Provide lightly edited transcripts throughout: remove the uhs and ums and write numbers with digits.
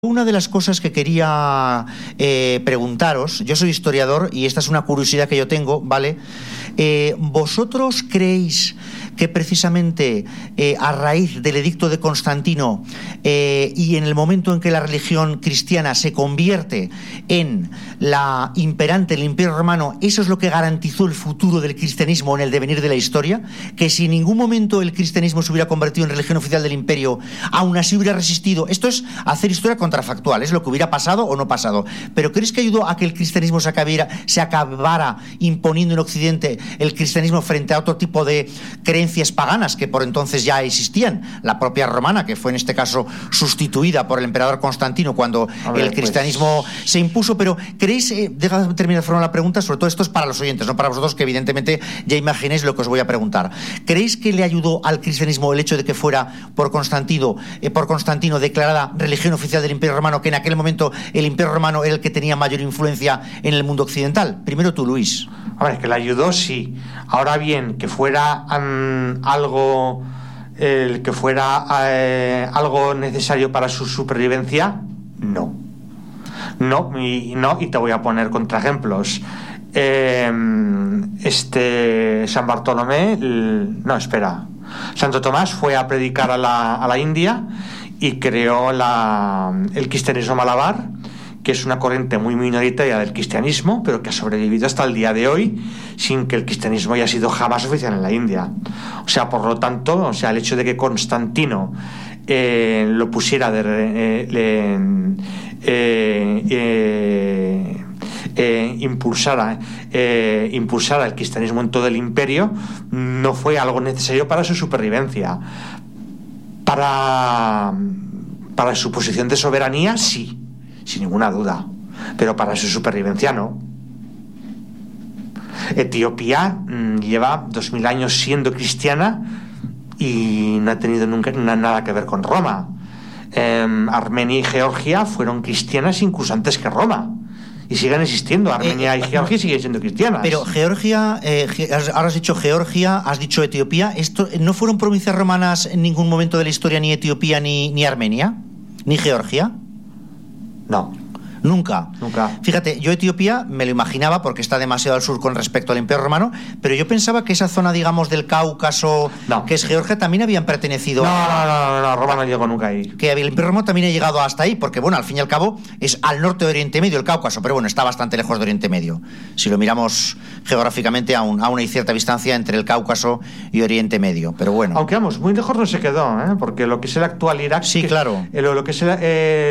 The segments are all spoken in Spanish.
Una de las cosas que quería preguntaros, yo soy historiador y esta es una curiosidad que yo tengo, ¿vale? ¿Vosotros creéis que precisamente a raíz del edicto de Constantino y en el momento en que la religión cristiana se convierte en la imperante del Imperio Romano, eso es lo que garantizó el futuro del cristianismo en el devenir de la historia? Que si en ningún momento el cristianismo se hubiera convertido en religión oficial del imperio, aún así hubiera resistido. Esto es hacer historia contrafactual, es lo que hubiera pasado o no pasado. Pero ¿crees que ayudó a que el cristianismo se acabara imponiendo en Occidente el cristianismo frente a otro tipo de creencias paganas que por entonces ya existían? La propia romana, que fue en este caso sustituida por el emperador Constantino cuando el cristianismo se impuso. Pero ¿creéis, déjame terminar de formar la pregunta, sobre todo esto es para los oyentes, no para vosotros, que evidentemente ya imaginéis lo que os voy a preguntar. ¿Creéis que le ayudó al cristianismo el hecho de que fuera por Constantino declarada religión oficial del Imperio Romano, que en aquel momento el Imperio Romano era el que tenía mayor influencia en el mundo occidental? Primero tú, Luis. A ver, que le ayudó, sí. Ahora bien, que fuera algo necesario para su supervivencia, no. Y te voy a poner contraejemplos. San Bartolomé, Santo Tomás fue a predicar a la India y creó el cristianismo malabar, que es una corriente muy minoritaria del cristianismo, pero que ha sobrevivido hasta el día de hoy sin que el cristianismo haya sido jamás oficial en la India. O sea, por lo tanto, el hecho de que Constantino lo pusiera impulsara el cristianismo en todo el imperio no fue algo necesario para su supervivencia. Para su posición de soberanía, sí, sin ninguna duda, pero para su supervivencia no. Etiopía lleva 2000 años siendo cristiana y no ha tenido nunca nada que ver con Roma. Armenia y Georgia fueron cristianas incluso antes que Roma y siguen existiendo. Armenia y Georgia siguen siendo cristianas. Pero Georgia, ahora has dicho Georgia, has dicho Etiopía. ¿Esto no fueron provincias romanas en ningún momento de la historia, ni Etiopía, ni Armenia, ni Georgia? No. Nunca. Fíjate, yo Etiopía me lo imaginaba porque está demasiado al sur con respecto al Imperio Romano, pero yo pensaba que esa zona, digamos, del Cáucaso, que es Georgia, también habían pertenecido No, Roma no llegó nunca ahí. Que el Imperio Romano también ha llegado hasta ahí, porque bueno, al fin y al cabo es al norte de Oriente Medio el Cáucaso, pero bueno, está bastante lejos de Oriente Medio. Si lo miramos geográficamente, aún hay cierta distancia entre el Cáucaso y Oriente Medio, pero bueno. Aunque vamos, muy lejos no se quedó, porque lo que es el actual Irak... Sí, claro. Lo que es el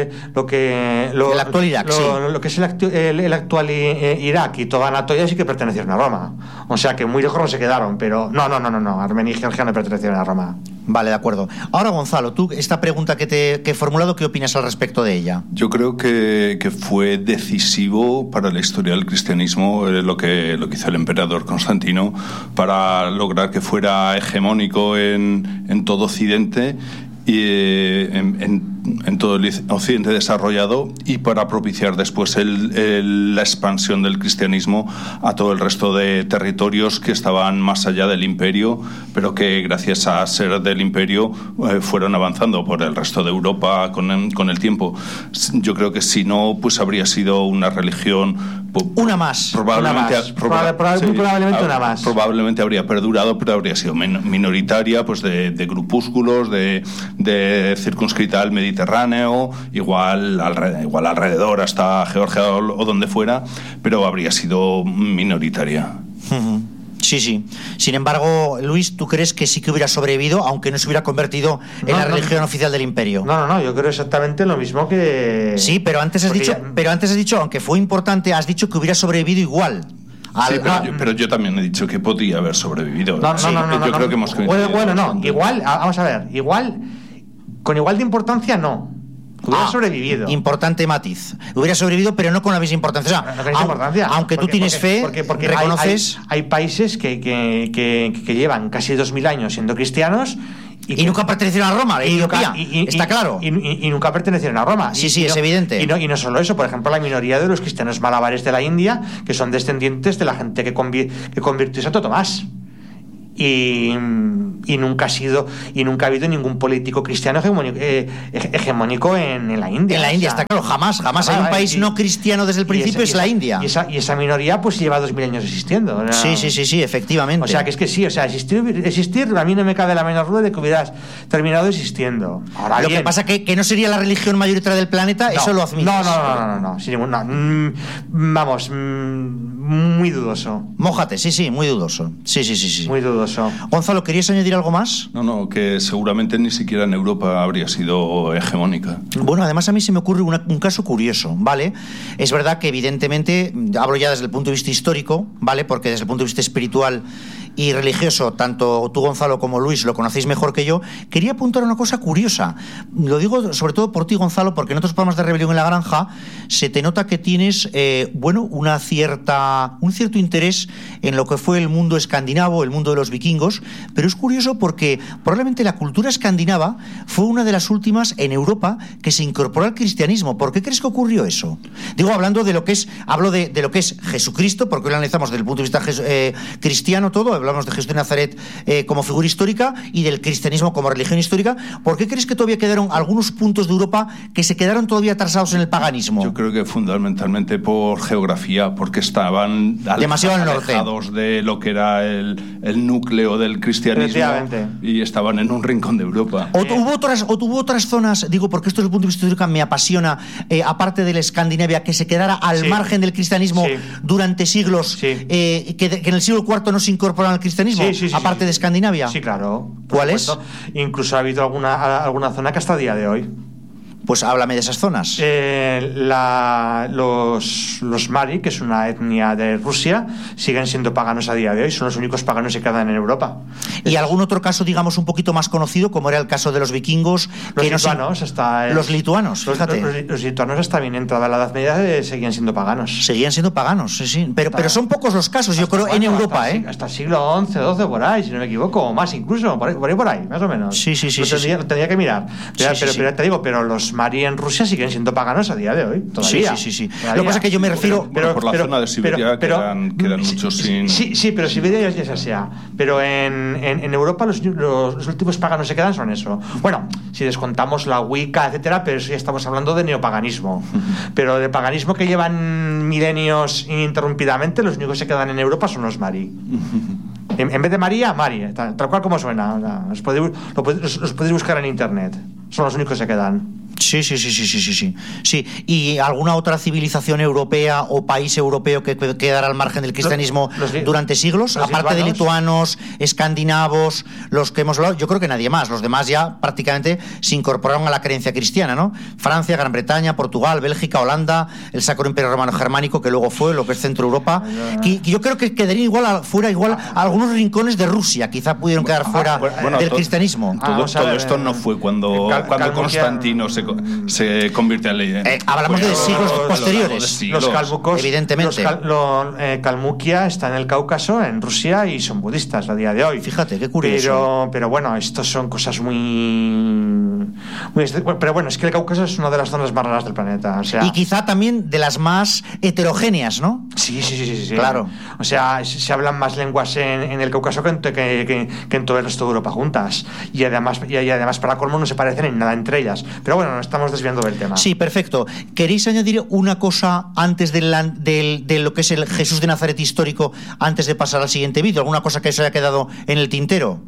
actual Irak. Lo que es el actual Irak y toda Anatolia sí que pertenecieron a Roma. O sea que muy lejos no se quedaron, pero no. Armenia y Georgia no pertenecieron a Roma. Vale, de acuerdo. Ahora, Gonzalo, tú, esta pregunta que he formulado, ¿qué opinas al respecto de ella? Yo creo que fue decisivo para la historia del cristianismo lo que hizo el emperador Constantino para lograr que fuera hegemónico en todo Occidente y en todo el Occidente desarrollado, y para propiciar después la expansión del cristianismo a todo el resto de territorios que estaban más allá del imperio, pero que gracias a ser del imperio fueron avanzando por el resto de Europa con el tiempo. Yo creo que si no, pues habría sido una religión... Una más. Probablemente una más. Probablemente habría perdurado, pero habría sido minoritaria, pues de grupúsculos, de circunscrita al Mediterráneo, igual alrededor hasta Georgia o donde fuera, pero habría sido minoritaria. Sí. Sin embargo, Luis, ¿tú crees que sí que hubiera sobrevivido, aunque no se hubiera convertido en la religión oficial del imperio? No, yo creo exactamente lo mismo que... Sí, pero antes has dicho, aunque fue importante, has dicho que hubiera sobrevivido igual. Pero yo también he dicho que podía haber sobrevivido. Yo creo que hemos coincidido. Bueno, no, igual, vamos a ver, con igual de importancia no. Hubiera sobrevivido. Importante matiz. Hubiera sobrevivido, pero no con la misma importancia. Aunque tú tienes fe, porque reconoces... Hay países que llevan casi 2000 años siendo cristianos y nunca pertenecieron a Roma, Etiopía, está claro. Y nunca pertenecieron a Roma. Sí, es evidente. Y no solo eso, por ejemplo, la minoría de los cristianos malabares de la India, que son descendientes de la gente que convirtió a Santo Tomás. y nunca ha habido ningún político cristiano hegemónico en la India. En la India, está claro, jamás hay un país no cristiano desde el principio, es la India. Y esa minoría pues lleva 2000 años existiendo. Sí, efectivamente. O sea, que es que sí, o sea, existir a mí no me cabe la menor duda de que hubieras terminado existiendo. Ahora lo bien, que pasa que no sería la religión mayoritaria del planeta, eso lo admites. No. Vamos, muy dudoso. Mójate, sí, muy dudoso. Sí. Muy dudoso. Gonzalo, ¿querías añadir algo más? No, que seguramente ni siquiera en Europa habría sido hegemónica. Bueno, además a mí se me ocurre un caso curioso, ¿vale? Es verdad que evidentemente, hablo ya desde el punto de vista histórico, ¿vale? Porque desde el punto de vista espiritual y religioso, tanto tú, Gonzalo, como Luis lo conocéis mejor que yo. Quería apuntar una cosa curiosa. Lo digo sobre todo por ti, Gonzalo, porque en otros programas de Rebelión en la Granja se te nota que tienes, un cierto interés en lo que fue el mundo escandinavo, el mundo de los vikingos, pero es curioso porque probablemente la cultura escandinava fue una de las últimas en Europa que se incorporó al cristianismo. ¿Por qué crees que ocurrió eso? Digo, hablando de lo que es, hablo de lo que es Jesucristo, porque hoy lo analizamos desde el punto de vista cristiano todo, hablamos de Jesús de Nazaret como figura histórica y del cristianismo como religión histórica. ¿Por qué crees que todavía quedaron algunos puntos de Europa que se quedaron todavía atrasados en el paganismo? Yo creo que fundamentalmente por geografía, porque estaban demasiado al norte, alejados de lo que era el núcleo del cristianismo y estaban en un rincón de Europa. ¿O tuvo otras zonas, digo, porque esto desde el punto de vista histórico me apasiona, aparte de la Escandinavia, que se quedara al margen del cristianismo durante siglos, que en el siglo IV no se incorporaron al cristianismo, aparte de Escandinavia? Sí, claro. ¿Cuál es? Incluso ha habido alguna zona que hasta el día de hoy. Pues háblame de esas zonas. Los Mari, que es una etnia de Rusia, siguen siendo paganos a día de hoy. Son los únicos paganos que quedan en Europa. ¿Y algún otro caso, digamos, un poquito más conocido, como era el caso de los vikingos? Los lituanos, fíjate. Los lituanos hasta bien entrada la Edad Media seguían siendo paganos. Seguían siendo paganos, sí. Pero son pocos los casos, yo creo, en Europa, hasta el siglo XI, XII, por ahí, si no me equivoco, o más incluso, por ahí, más o menos. Sí. Lo tendría que mirar. Pero te digo, pero los Mari en Rusia siguen siendo paganos a día de hoy, todavía. Sí. Lo que pasa es que yo me refiero... por la zona de Siberia quedan muchos sin... Sí, pero Siberia ya sea. Pero en Europa los últimos paganos que quedan son eso. Bueno, si descontamos la Wicca, etcétera, pero eso ya estamos hablando de neopaganismo. Pero de paganismo que llevan milenios ininterrumpidamente, los únicos que quedan en Europa son los Mari. En vez de María, Mari, tal cual como suena. Los podéis buscar en internet. Son los únicos que quedan. Sí. ¿Y alguna otra civilización europea o país europeo que quedara al margen del cristianismo durante siglos? Aparte de lituanos, escandinavos, los que hemos hablado, yo creo que nadie más. Los demás ya prácticamente se incorporaron a la creencia cristiana, ¿no? Francia, Gran Bretaña, Portugal, Bélgica, Holanda, el Sacro Imperio Romano Germánico, que luego fue lo que es Centro Europa. Y yo creo que quedaría fuera algunos rincones de Rusia, quizá pudieron quedar fuera del cristianismo. Todo esto no fue cuando Constantino se convierte en ley. Hablamos de siglos posteriores. Los calmucos, evidentemente. Kalmukia está en el Cáucaso, en Rusia, y son budistas a día de hoy. Fíjate, qué curioso. Pero bueno, estos son cosas muy... Pero bueno, es que el Cáucaso es una de las zonas más raras del planeta. O sea, y quizá también de las más heterogéneas, ¿no? Sí. Claro. O sea, se hablan más lenguas en el Cáucaso que en todo el resto de Europa juntas. Y además para colmo, no se parecen en nada entre ellas. Pero bueno, nos estamos desviando del tema. Sí, perfecto. ¿Queréis añadir una cosa antes de lo que es el Jesús de Nazaret histórico, antes de pasar al siguiente vídeo? ¿Alguna cosa que os haya quedado en el tintero?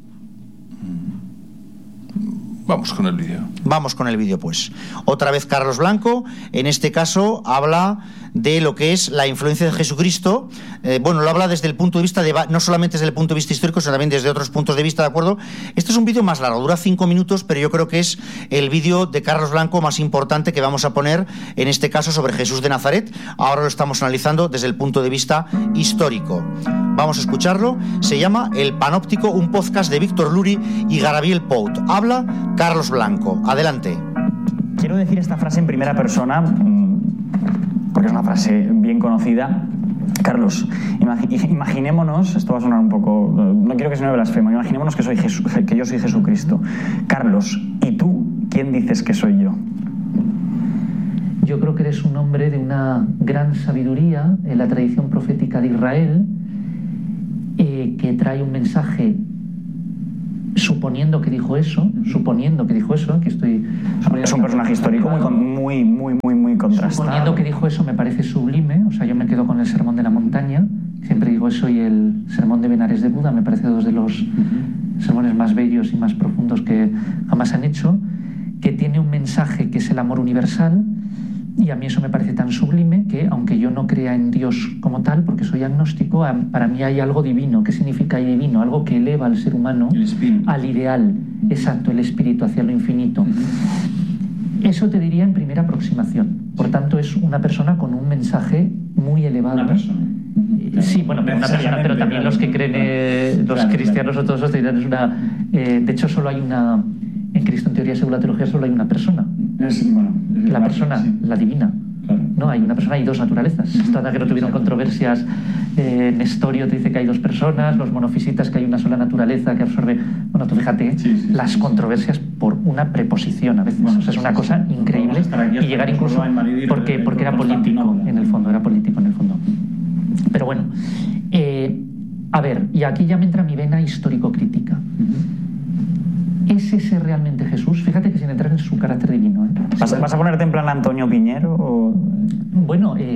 Vamos con el vídeo. Vamos con el vídeo, pues. Otra vez Carlos Blanco, en este caso habla de lo que es la influencia de Jesucristo. Lo habla desde el punto de vista no solamente desde el punto de vista histórico, sino también desde otros puntos de vista, ¿de acuerdo? Este es un vídeo más largo, dura 5 minutos, pero yo creo que es el vídeo de Carlos Blanco más importante que vamos a poner, en este caso sobre Jesús de Nazaret. Ahora lo estamos analizando desde el punto de vista histórico. Vamos a escucharlo. Se llama El Panóptico, un podcast de Víctor Luri y Garabiel Pout. Habla Carlos Blanco. Adelante. Quiero decir esta frase en primera persona porque es una frase bien conocida. Carlos, imaginémonos, esto va a sonar un poco, no quiero que se me blasfemo, imaginémonos que yo soy Jesucristo. Carlos, ¿y tú quién dices que soy yo? Yo creo que eres un hombre de una gran sabiduría en la tradición profética de Israel, que trae un mensaje suponiendo que dijo eso, que estoy... Es un personaje histórico muy contrastado. Suponiendo que dijo eso me parece sublime, o sea, yo me quedo con el Sermón de la Montaña, siempre digo eso, y el Sermón de Benares de Buda, me parece dos de los sermones más bellos y más profundos que jamás han hecho, que tiene un mensaje que es el amor universal, y a mí eso me parece tan sublime que, aunque yo no crea en Dios como tal, porque soy agnóstico, para mí hay algo divino. ¿Qué significa divino? Algo que eleva al ser humano al ideal, exacto, el espíritu, hacia lo infinito. Eso te diría en primera aproximación. Por tanto, es una persona con un mensaje muy elevado. Una persona. Sí, bueno, una persona, pero también los que creen, los cristianos o todos esos te dirán, es una... de hecho, solo hay una... En Cristo, en teoría, según la teología, solo hay una persona. La persona, sí. La divina. Claro. No, hay una persona y dos naturalezas. Esto hasta que no tuvieron controversias. Nestorio te dice que hay dos personas, los monofisitas que hay una sola naturaleza que absorbe... Bueno, tú fíjate, las controversias por una preposición a veces. Bueno, o sea, es una cosa increíble. Y llegar incluso... Porque era político, en el fondo, Pero bueno, a ver, y aquí ya me entra mi vena histórico-crítica. ¿Es ese realmente Jesús? Fíjate que sin entrar en su carácter divino. ¿Vas a ponerte en plan Antonio Piñero? O... Bueno, yo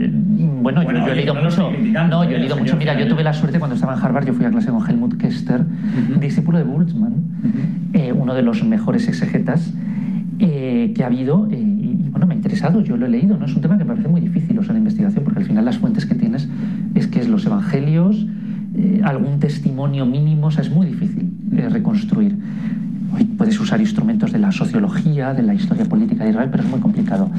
he leído mucho. No, yo he leído mucho. Mira, yo tuve la suerte cuando estaba en Harvard, yo fui a clase con Helmut Kester, discípulo de Boltzmann, uno de los mejores exegetas que ha habido, y bueno, me ha interesado, yo lo he leído, ¿no? Es un tema que me parece muy difícil, o sea, la investigación, porque al final las fuentes que tienes es que es los evangelios, algún testimonio mínimo, o sea, es muy difícil reconstruir. Hoy puedes usar instrumentos de la sociología, de la historia política de Israel, pero es muy complicado.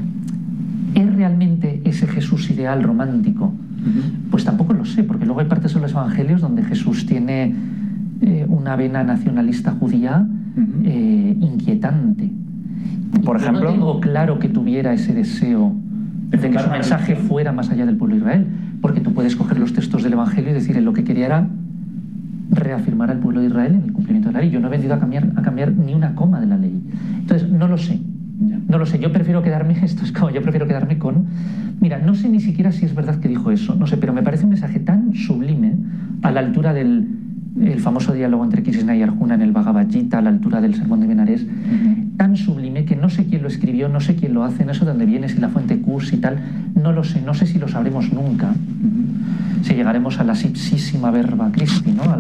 ¿Es realmente ese Jesús ideal romántico? Pues tampoco lo sé, porque luego hay partes de los evangelios donde Jesús tiene una vena nacionalista judía inquietante. Por ejemplo, no tengo claro que tuviera ese deseo de que su mensaje fuera más allá del pueblo de Israel, porque tú puedes coger los textos del evangelio y decir, él lo que quería era reafirmar al pueblo de Israel en el cumplimiento de la ley. Yo no he venido a cambiar ni una coma de la ley. Entonces, no lo sé. Yo prefiero quedarme, con... Mira, no sé ni siquiera si es verdad que dijo eso, no sé, pero me parece un mensaje tan sublime, a la altura del famoso diálogo entre Krishna y Arjuna en el Bhagavad Gita, a la altura del Sermón de Benares, tan sublime que no sé quién lo escribió, no sé quién lo hace, no sé dónde viene, si la fuente Qus y tal, no lo sé, no sé si lo sabremos nunca, si llegaremos a la ipsísima verba Christi, ¿no?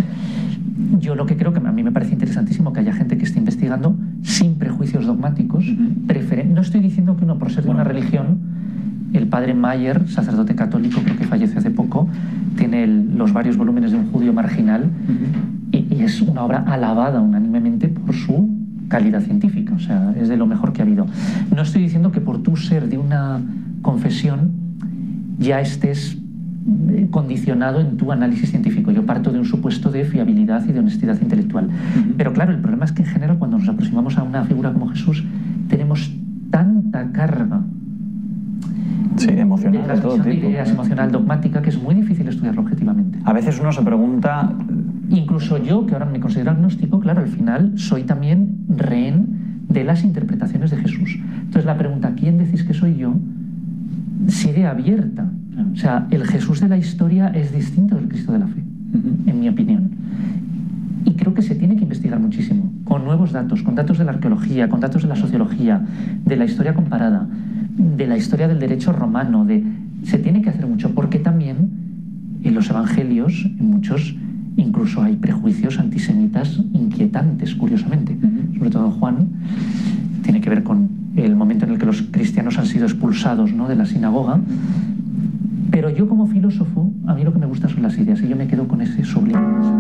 Yo lo que creo que a mí me parece interesantísimo que haya gente que esté investigando sin prejuicios dogmáticos. No estoy diciendo que uno, por ser de una religión, el padre Mayer, sacerdote católico, creo que falleció hace poco, tiene los varios volúmenes de un judío marginal, y es una obra alabada unánimemente por su calidad científica, o sea, es de lo mejor que ha habido. No estoy diciendo que por tú ser de una confesión ya estés condicionado en tu análisis científico. Yo parto de un supuesto de fiabilidad y de honestidad intelectual. Pero claro, el problema es que en general cuando nos aproximamos a una figura como Jesús tenemos tanta carga emocional de todo tipo, ideas emocional, dogmática, que es muy difícil estudiarlo objetivamente. A veces uno se pregunta... Incluso yo, que ahora me considero agnóstico, claro, al final soy también rehén de las interpretaciones de Jesús. Entonces la pregunta, ¿quién decís que soy yo?, sigue abierta. O sea, el Jesús de la historia es distinto del Cristo de la fe, en mi opinión. Y creo que se tiene que investigar muchísimo, con nuevos datos, con datos de la arqueología, con datos de la sociología, de la historia comparada, de la historia del derecho romano. Se tiene que hacer mucho, porque también en los evangelios, en muchos, incluso hay prejuicios antisemitas inquietantes, curiosamente. Sobre todo en Juan, tiene que ver con el momento en el que los cristianos han sido expulsados, ¿no?, de la sinagoga. Pero yo, como filósofo, a mí lo que me gusta son las ideas, y yo me quedo con ese sublime.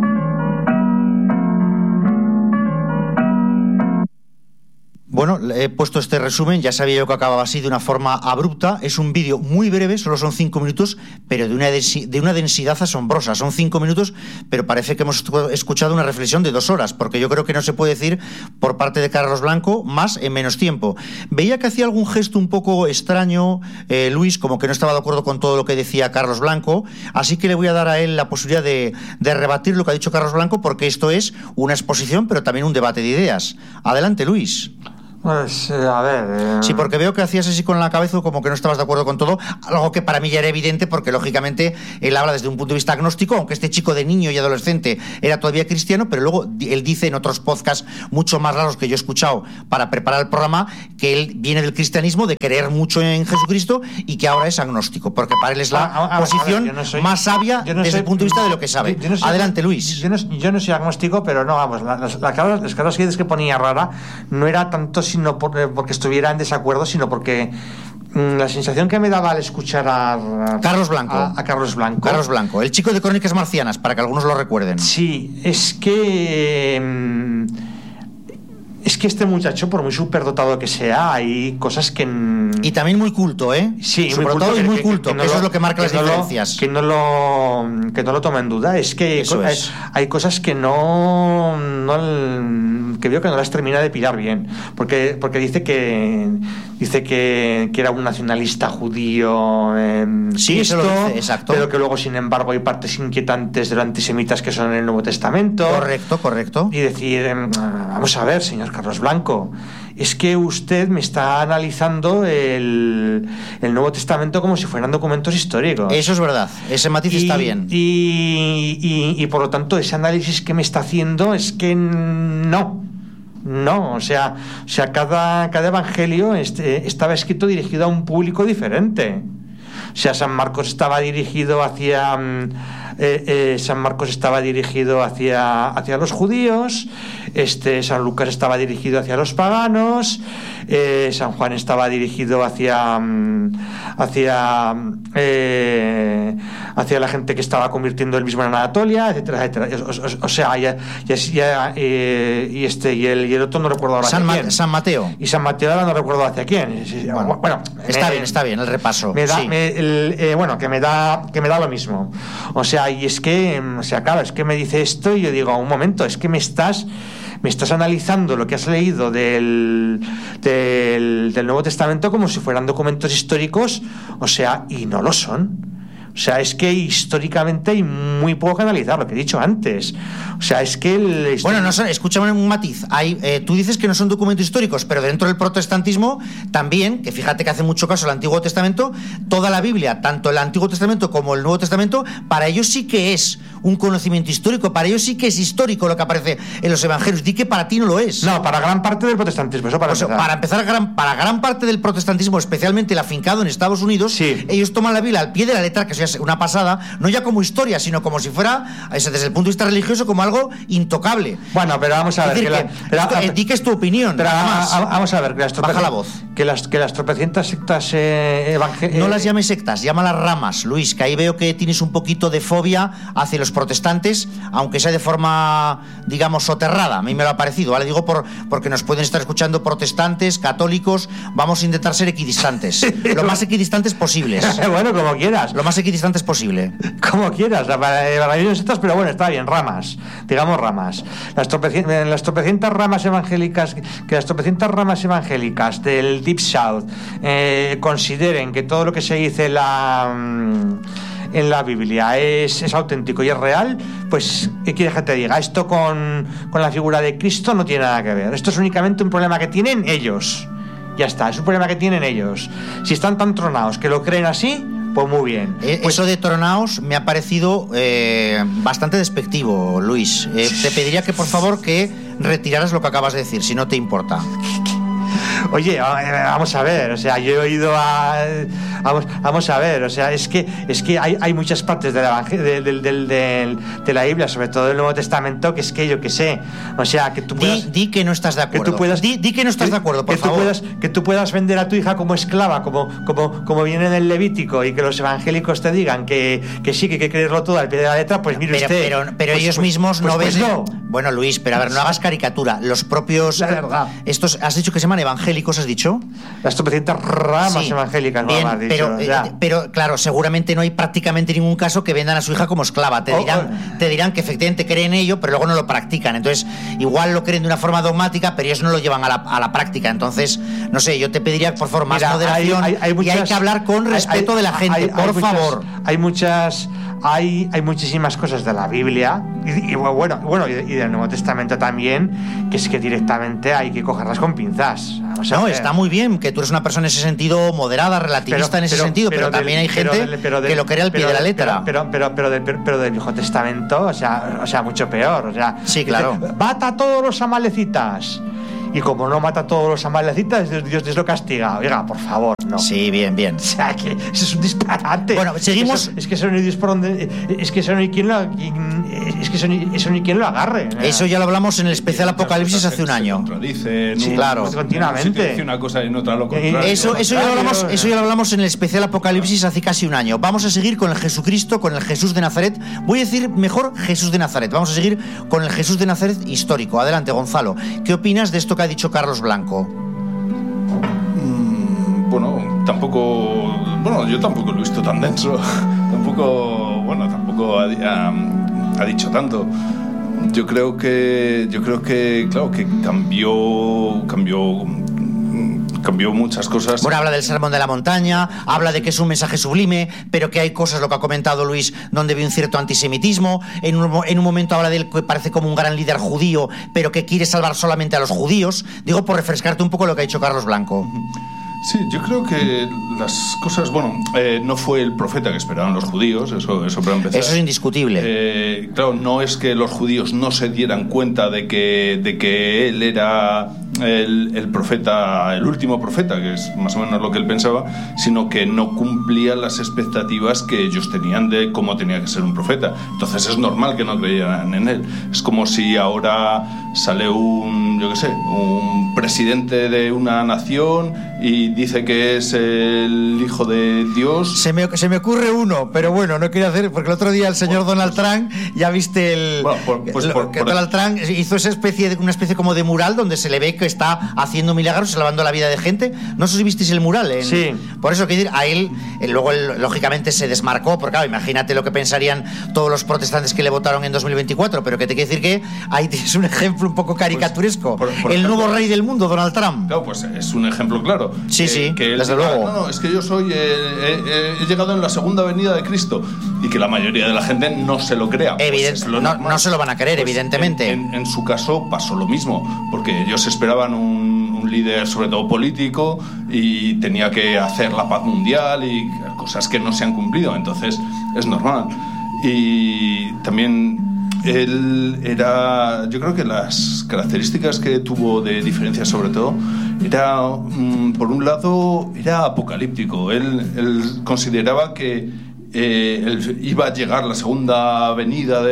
Bueno, he puesto este resumen, ya sabía yo que acababa así de una forma abrupta. Es un vídeo muy breve, solo son 5 minutos, pero de una densidad asombrosa. Son 5 minutos, pero parece que hemos escuchado una reflexión de 2 horas, porque yo creo que no se puede decir por parte de Carlos Blanco más en menos tiempo. Veía que hacía algún gesto un poco extraño, Luis, como que no estaba de acuerdo con todo lo que decía Carlos Blanco, así que le voy a dar a él la posibilidad de rebatir lo que ha dicho Carlos Blanco, porque esto es una exposición, pero también un debate de ideas. Adelante, Luis. Pues, a ver... Sí, porque veo que hacías así con la cabeza como que no estabas de acuerdo con todo, algo que para mí ya era evidente porque lógicamente él habla desde un punto de vista agnóstico, aunque este chico de niño y adolescente era todavía cristiano, pero luego él dice en otros podcasts mucho más raros que yo he escuchado para preparar el programa que él viene del cristianismo, de creer mucho en Jesucristo y que ahora es agnóstico, porque para él es la posición más sabia desde el punto de vista de lo que sabe. Adelante, Luis. Yo no soy agnóstico, pero no, vamos, las caras que ponía rara no era tanto sino porque estuviera en desacuerdo, sino porque la sensación que me daba al escuchar a Carlos Blanco. A Carlos Blanco. Carlos Blanco, el chico de Crónicas Marcianas, para que algunos lo recuerden. Sí, es que este muchacho, por muy superdotado que sea, hay cosas que... Y también muy culto, ¿eh? Sí, superdotado y muy culto, que eso es lo que marca las diferencias. Que no lo toma en duda. Es que hay cosas que que veo que no las termina de pillar bien. Porque dice que era un nacionalista judío, sí, eso lo dice, exacto. Pero que luego, sin embargo, hay partes inquietantes de los antisemitas que son en el Nuevo Testamento. Correcto. Y decir, vamos a ver, señor Carlos Blanco, es que usted me está analizando el Nuevo Testamento como si fueran documentos históricos. Eso es verdad, ese matiz está bien. Y por lo tanto, ese análisis que me está haciendo es que no, o sea cada evangelio estaba escrito dirigido a un público diferente. O sea, San Marcos estaba dirigido hacia los judíos, San Lucas estaba dirigido hacia los paganos, San Juan estaba dirigido hacia la gente que estaba convirtiendo el mismo en Anatolia, etcétera. O sea, y el otro no recuerdo ahora hacia quién. San Mateo. Y San Mateo ahora no recuerdo hacia quién. Bueno, está bien el repaso. Que me da lo mismo. O sea, y es que claro, es que me dice esto y yo digo, un momento, es que me estás analizando lo que has leído del Nuevo Testamento como si fueran documentos históricos, o sea, y no lo son. O sea, es que históricamente hay muy poco que analizar, lo que he dicho antes. O sea, es que... Bueno, no son, escúchame un matiz. Tú dices que no son documentos históricos, pero dentro del protestantismo también, que fíjate que hace mucho caso al Antiguo Testamento, toda la Biblia, tanto el Antiguo Testamento como el Nuevo Testamento, para ellos sí que es un conocimiento histórico, para ellos sí que es histórico lo que aparece en los evangelios. Di que para ti no lo es. No, para gran parte del protestantismo, eso para empezar. Para empezar, para gran parte del protestantismo, especialmente el afincado en Estados Unidos, sí. Ellos toman la Biblia al pie de la letra, que es una pasada, no ya como historia, sino como si fuera, desde el punto de vista religioso, como algo intocable. Bueno, pero vamos a ver. Di que es tu opinión. Pero vamos a ver, baja la voz. Que las tropecientas sectas no las llames sectas, llámalas ramas, Luis, que ahí veo que tienes un poquito de fobia hacia los protestantes, aunque sea de forma, digamos, soterrada. A mí me lo ha parecido, ¿vale? Digo porque nos pueden estar escuchando protestantes, católicos. Vamos a intentar ser equidistantes, lo más equidistantes posibles. Bueno, como quieras. Lo más equidistantes posible. Como quieras, para mí no sectas, pero bueno, está bien, ramas, digamos ramas. Las tropecientas ramas evangélicas, que las tropecientas ramas evangélicas del Deep South consideren que todo lo que se dice en la Biblia es auténtico y es real, pues ¿qué quieres que te diga? Esto con la figura de Cristo no tiene nada que ver. Esto es únicamente un problema que tienen ellos. Ya está, es un problema que tienen ellos. Si están tan tronados que lo creen así, pues muy bien. Pues eso de tronaos me ha parecido bastante despectivo, Luis. Te pediría que por favor que retiraras lo que acabas de decir, si no te importa. Oye, vamos a ver, o sea, yo he oído vamos a ver, o sea, es que hay muchas partes del de la Biblia, sobre todo del Nuevo Testamento, que es que yo que sé, o sea, que tú puedas... Di que no estás de acuerdo. Di que no estás de acuerdo, por favor. Que tú puedas vender a tu hija como esclava, como viene en el Levítico, y que los evangélicos te digan que sí, que hay que creerlo todo al pie de la letra, pues mire usted... Pero ellos mismos no ven... No. Bueno, Luis, pero a ver, no hagas caricatura. Los propios... La verdad. Estos, ¿has dicho que se llaman evangélicos, has dicho? Las tropecientas ramas evangélicas, bien, no has dicho. Pero claro, seguramente no hay prácticamente ningún caso que vendan a su hija como esclava. Te dirán que efectivamente creen en ello, pero luego no lo practican. Entonces, igual lo creen de una forma dogmática, pero ellos no lo llevan a la práctica. Entonces, no sé, yo te pediría, por favor, más moderación. Y hay que hablar con respeto de la gente, por favor. Hay muchísimas cosas de la Biblia y de del Nuevo Testamento también, que es que directamente hay que cogerlas con pinzas. No, está muy bien que tú eres una persona en ese sentido moderada, relativista en ese sentido, pero también hay gente que lo quiere al pie de la letra. Pero del Viejo Testamento, o sea, mucho peor. O sea, sí, claro. Mata a todos los amalecitas. Y como no mata a todos los amalecitas, Dios lo castiga. Oiga, por favor, no. Sí, bien. O sea, que eso es un disparate. Bueno, seguimos. Es que eso no hay Dios por donde. Es que eso no hay quien lo. Es que eso ni quien lo agarre. Eso ya lo hablamos en el especial Apocalipsis hace un año. Sí, claro. Continuamente. Dice una cosa y en otra lo contrario. Eso ya lo hablamos en el especial Apocalipsis hace casi un año. Vamos a seguir con el Jesucristo, con el Jesús de Nazaret. Voy a decir mejor Jesús de Nazaret. Vamos a seguir con el Jesús de Nazaret histórico. Adelante, Gonzalo. ¿Qué opinas de esto que ha dicho Carlos Blanco? Bueno, yo tampoco lo he visto tan denso. tampoco ha dicho tanto. Yo creo que claro, que cambió muchas cosas. Bueno, habla del sermón de la montaña, habla de que es un mensaje sublime, pero que hay cosas, lo que ha comentado Luis, donde ve un cierto antisemitismo. En un momento habla de él que parece como un gran líder judío, pero que quiere salvar solamente a los judíos. Digo, por refrescarte un poco lo que ha dicho Carlos Blanco. Sí, yo creo que las cosas, no fue el profeta que esperaban los judíos, eso para empezar. Eso es indiscutible. Claro, no es que los judíos no se dieran cuenta de que él era el profeta, el último profeta, que es más o menos lo que él pensaba, sino que no cumplía las expectativas que ellos tenían de cómo tenía que ser un profeta. Entonces es normal que no creyeran en él. Es como si ahora sale un presidente de una nación y dice que es el hijo de Dios. Se me ocurre uno, pero bueno, no quiero hacer, porque el otro día el señor Donald Trump, ya viste Donald Trump hizo una especie como de mural donde se le ve que está haciendo milagros, salvando la vida de gente. No sé si visteis el mural. Sí. Por eso quiero decir, a él, luego él, lógicamente se desmarcó, porque claro, imagínate lo que pensarían todos los protestantes que le votaron en 2024, pero que te quiero decir que ahí tienes un ejemplo un poco caricaturesco. El nuevo rey del mundo, Donald Trump. Claro, pues es un ejemplo claro. Sí, que él desde luego. No, es que yo he llegado en la segunda venida de Cristo, y que la mayoría de la gente no se lo crea. No se lo van a creer, pues, evidentemente. En su caso pasó lo mismo, porque ellos esperaban un líder, sobre todo político, y tenía que hacer la paz mundial y cosas que no se han cumplido, entonces es normal. Y también yo creo que las características que tuvo de diferencia, sobre todo, era, por un lado, era apocalíptico. Él consideraba que iba a llegar la segunda venida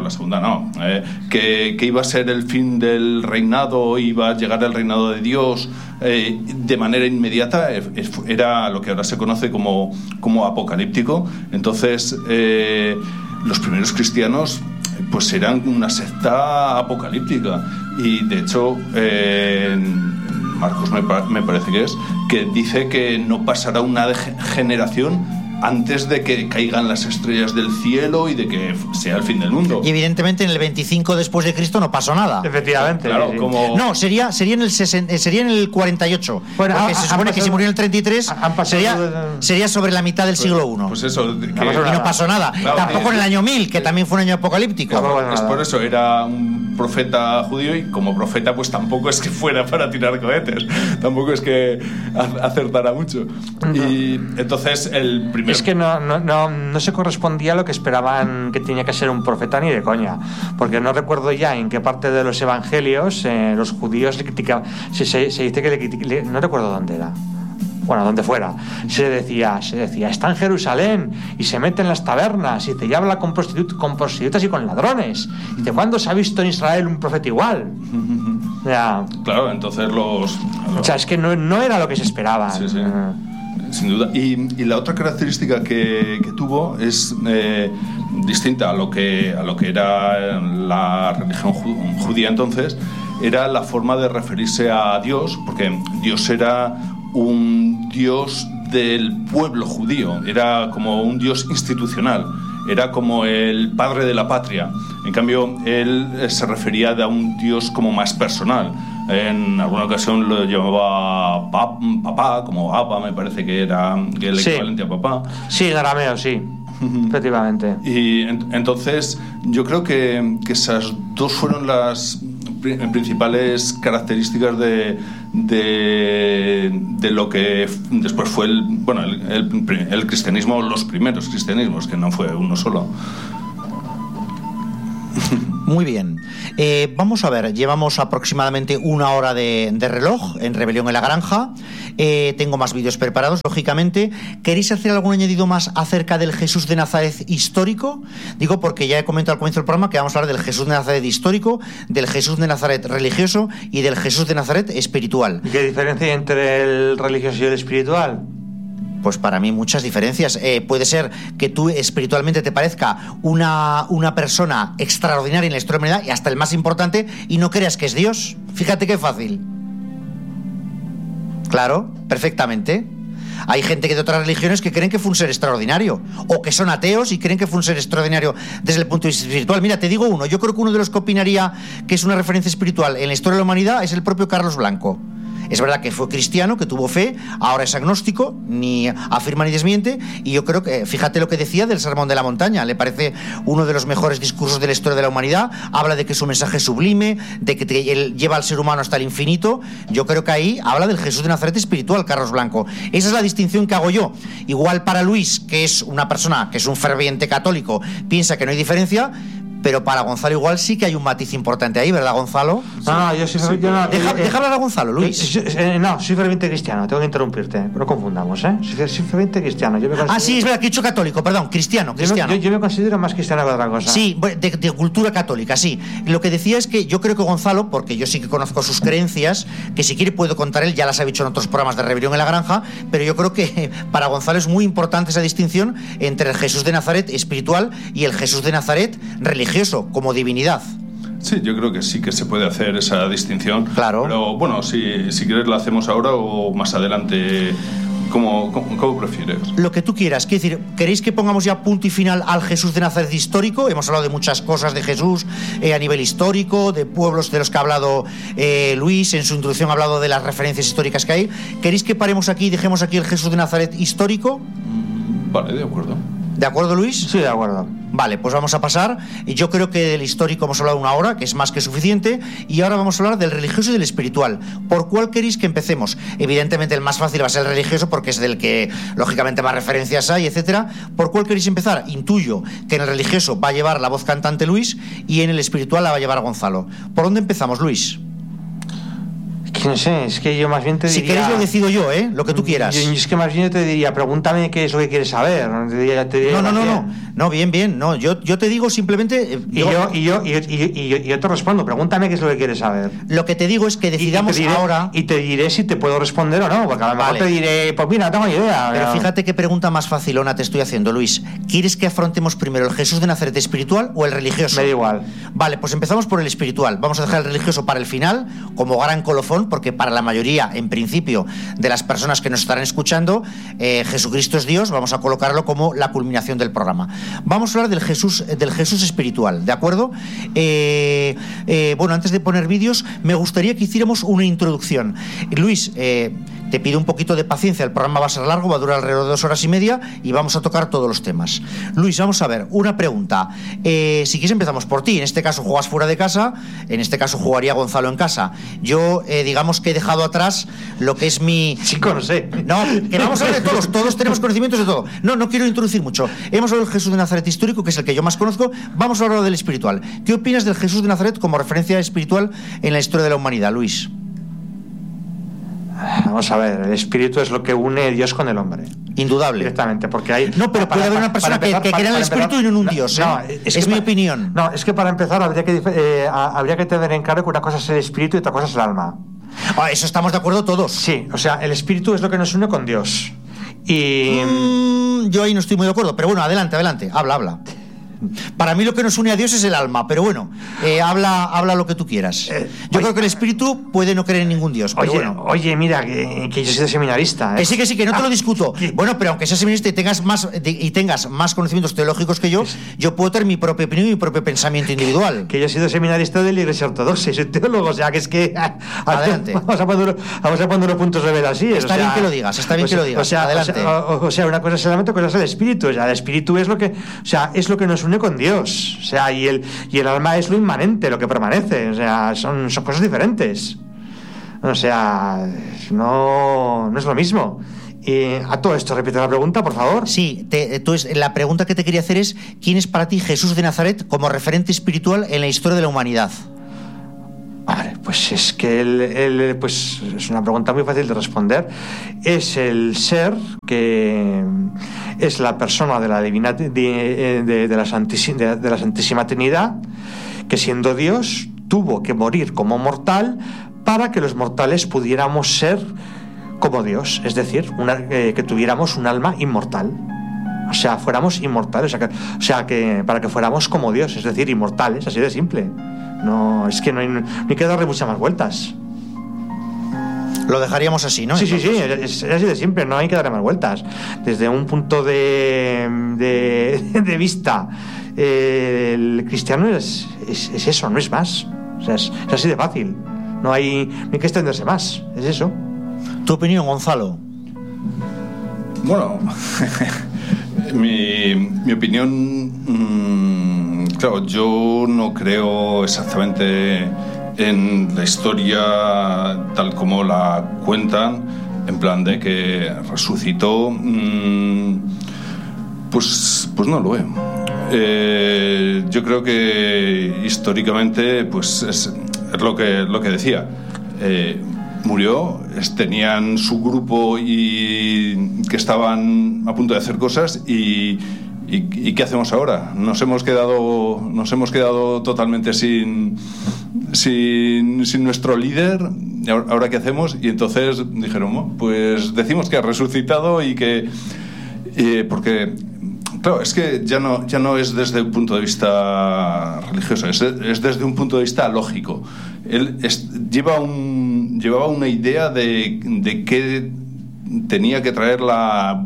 que iba a ser el fin del reinado, iba a llegar el reinado de Dios de manera inmediata. Era lo que ahora se conoce como apocalíptico. Entonces los primeros cristianos pues eran una secta apocalíptica, y de hecho Marcos me parece que dice que no pasará una generación antes de que caigan las estrellas del cielo y de que sea el fin del mundo. Y evidentemente en el 25 después de Cristo no pasó nada. Efectivamente. Claro, sí. como... sería en el 48. Bueno, porque se supone que si murió en el 33 sería sobre la mitad del siglo I. Pues eso. Y no pasó nada. Claro, tampoco en el año 1000, que también fue un año apocalíptico. Es por eso, era un profeta judío, y como profeta pues tampoco es que fuera para tirar cohetes. Tampoco es que acertara mucho. Y entonces el primer... Es que no se correspondía a lo que esperaban que tenía que ser un profeta, ni de coña, porque no recuerdo ya en qué parte de los evangelios los judíos le criticaban. Se dice que no recuerdo dónde era. Bueno, donde fuera, se decía, está en Jerusalén y se mete en las tabernas y habla con prostitutas y con ladrones. Y dice, ¿cuándo se ha visto en Israel un profeta igual? Ya. Claro, entonces O sea, es que no era lo que se esperaba. Sí. Sin duda. Y la otra característica que tuvo es distinta a lo que era la religión judía entonces. Era la forma de referirse a Dios, porque Dios era un Dios del pueblo judío, era como un Dios institucional, era como el padre de la patria. En cambio, él se refería a un Dios como más personal. En alguna ocasión lo llamaba papá, como Abba, me parece que era el equivalente a papá. Sí, en arameo, sí. efectivamente. Y entonces yo creo que esas dos fueron las principales características de lo que después fue el cristianismo, los primeros cristianismos, que no fue uno solo. Muy bien. Vamos a ver, llevamos aproximadamente 1 hora de reloj en Rebelión en la Granja. Tengo más vídeos preparados, lógicamente. ¿Queréis hacer algún añadido más acerca del Jesús de Nazaret histórico? Digo porque ya he comentado al comienzo del programa que vamos a hablar del Jesús de Nazaret histórico, del Jesús de Nazaret religioso y del Jesús de Nazaret espiritual. ¿Y qué diferencia hay entre el religioso y el espiritual? Pues para mí muchas diferencias. Puede ser que tú espiritualmente te parezca una persona extraordinaria en la historia de la humanidad y hasta el más importante y no creas que es Dios. Fíjate qué fácil. Claro, perfectamente. Hay gente que de otras religiones que creen que fue un ser extraordinario o que son ateos y creen que fue un ser extraordinario desde el punto de vista espiritual. Mira, te digo uno, yo creo que uno de los que opinaría que es una referencia espiritual en la historia de la humanidad es el propio Carlos Blanco. Es verdad que fue cristiano, que tuvo fe, ahora es agnóstico, ni afirma ni desmiente, y yo creo que, fíjate lo que decía del Sermón de la Montaña, le parece uno de los mejores discursos de la historia de la humanidad, habla de que su mensaje es sublime, de que él lleva al ser humano hasta el infinito. Yo creo que ahí habla del Jesús de Nazaret espiritual, Carlos Blanco. Esa es la distinción que hago yo. Igual para Luis, que es una persona que es un ferviente católico, piensa que no hay diferencia, pero para Gonzalo igual sí que hay un matiz importante ahí, ¿verdad, Gonzalo? No, yo soy deja hablar a Gonzalo, Luis. No, soy ferviente cristiano, tengo que interrumpirte. No confundamos, ¿eh? Soy ferviente cristiano. Sí, es verdad, que he dicho católico, perdón, cristiano. Yo me considero más cristiano que otra cosa. Sí, de cultura católica, sí. Lo que decía es que yo creo que Gonzalo, porque yo sí que conozco sus creencias, que si quiere puedo contar él, ya las ha dicho en otros programas de Rebelión en la Granja, pero yo creo que para Gonzalo es muy importante esa distinción entre el Jesús de Nazaret espiritual y el Jesús de Nazaret religioso, como divinidad. Sí, yo creo que sí que se puede hacer esa distinción. Claro. Pero bueno, si quieres la hacemos ahora o más adelante. ¿Cómo prefieres? Lo que tú quieras. Quiero decir, ¿queréis que pongamos ya punto y final al Jesús de Nazaret histórico? Hemos hablado de muchas cosas de Jesús a nivel histórico, de pueblos de los que ha hablado Luis, en su introducción ha hablado de las referencias históricas que hay. ¿Queréis que paremos aquí y dejemos aquí el Jesús de Nazaret histórico? Vale, de acuerdo. ¿De acuerdo, Luis? Sí, de acuerdo. Vale, pues vamos a pasar. Yo creo que del histórico hemos hablado 1 hora, que es más que suficiente, y ahora vamos a hablar del religioso y del espiritual. ¿Por cuál queréis que empecemos? Evidentemente el más fácil va a ser el religioso porque es del que lógicamente más referencias hay, etcétera. ¿Por cuál queréis empezar? Intuyo que en el religioso va a llevar la voz cantante Luis y en el espiritual la va a llevar Gonzalo. ¿Por dónde empezamos, Luis? No sé, es que yo más bien te diría... Si queréis lo decido yo, lo que tú quieras. Es que más bien yo te diría, pregúntame qué es lo que quieres saber. No, bien. No, yo te digo simplemente... Y yo te respondo, pregúntame qué es lo que quieres saber. Lo que te digo es que decidamos ahora... Y te diré si te puedo responder o no, porque a lo mejor te diré, pues mira, no tengo ni idea. Pero fíjate qué pregunta más facilona te estoy haciendo, Luis. ¿Quieres que afrontemos primero el Jesús de Nazaret espiritual o el religioso? Me da igual. Vale, pues empezamos por el espiritual. Vamos a dejar el religioso para el final, como gran colofón, porque para la mayoría, en principio, de las personas que nos estarán escuchando, Jesucristo es Dios, vamos a colocarlo como la culminación del programa. Vamos a hablar del Jesús espiritual, ¿de acuerdo? Bueno, antes de poner vídeos, me gustaría que hiciéramos una introducción. Luis, te pido un poquito de paciencia, el programa va a ser largo, va a durar alrededor de 2 horas y media y vamos a tocar todos los temas. Luis, vamos a ver, una pregunta. Si quieres empezamos por ti, en este caso juegas fuera de casa, en este caso jugaría Gonzalo en casa. Yo, digamos que he dejado atrás lo que es mi... Chico, no sé. No, que vamos a hablar de todos tenemos conocimientos de todo. No quiero introducir mucho. Hemos hablado del Jesús de Nazaret histórico, que es el que yo más conozco, vamos a hablar del espiritual. ¿Qué opinas del Jesús de Nazaret como referencia espiritual en la historia de la humanidad, Luis? Vamos a ver, el espíritu es lo que une a Dios con el hombre. Indudable. Directamente, porque hay... No, pero puede haber una persona que crea en el espíritu y no en un Dios. No, es mi opinión. No, es que para empezar habría que tener en claro que una cosa es el espíritu y otra cosa es el alma. Eso estamos de acuerdo todos. Sí, o sea, el espíritu es lo que nos une con Dios. Y... yo ahí no estoy muy de acuerdo, pero bueno, adelante, habla. Para mí lo que nos une a Dios es el alma, pero bueno, habla lo que tú quieras. Yo creo que el espíritu puede no creer en ningún Dios, pero bueno. Oye, mira, que yo soy seminarista. Que sí, que no te lo discuto. Bueno, pero aunque seas seminarista y tengas más conocimientos teológicos que yo puedo tener mi propia opinión y mi propio pensamiento individual. Que yo he sido seminarista de la Iglesia Ortodoxa y soy teólogo, o sea, que es que... Adelante. Vamos a poner los puntos de ver así. Está bien que lo digas, adelante. O sea, una cosa es el alma, otra cosa es el espíritu. O sea, el espíritu es lo que nos une con Dios. O sea, y el alma es lo inmanente, lo que permanece. O sea, son cosas diferentes. O sea, no es lo mismo. A todo esto, repite la pregunta, por favor. Sí, la pregunta que te quería hacer es: ¿quién es para ti Jesús de Nazaret como referente espiritual en la historia de la humanidad? Vale, pues es que pues es una pregunta muy fácil de responder. Es el ser que es la persona de la divina de la Santísima Trinidad, que siendo Dios tuvo que morir como mortal para que los mortales pudiéramos ser como Dios, es decir, que tuviéramos un alma inmortal. O sea, fuéramos inmortales, o sea que para que fuéramos como Dios, es decir, inmortales, así de simple. No, es que no hay que darle muchas más vueltas. Lo dejaríamos así, ¿no? Sí, es así de simple, no hay que darle más vueltas. Desde un punto de vista, el cristiano es eso, no es más. O sea, es así de fácil. No hay que extenderse más, es eso. ¿Tu opinión, Gonzalo? Bueno, mi opinión, claro, yo no creo exactamente en la historia tal como la cuentan, en plan de que resucitó, pues no lo veo. Yo creo que históricamente pues es lo que decía. Murió, tenían su grupo y que estaban a punto de hacer cosas y ¿qué hacemos ahora? Nos hemos quedado totalmente sin nuestro líder. ¿Ahora qué hacemos? Y entonces dijeron, bueno, pues decimos que ha resucitado y que porque claro, es que ya no es desde un punto de vista religioso, es desde un punto de vista lógico. Él llevaba una idea de que tenía que traer la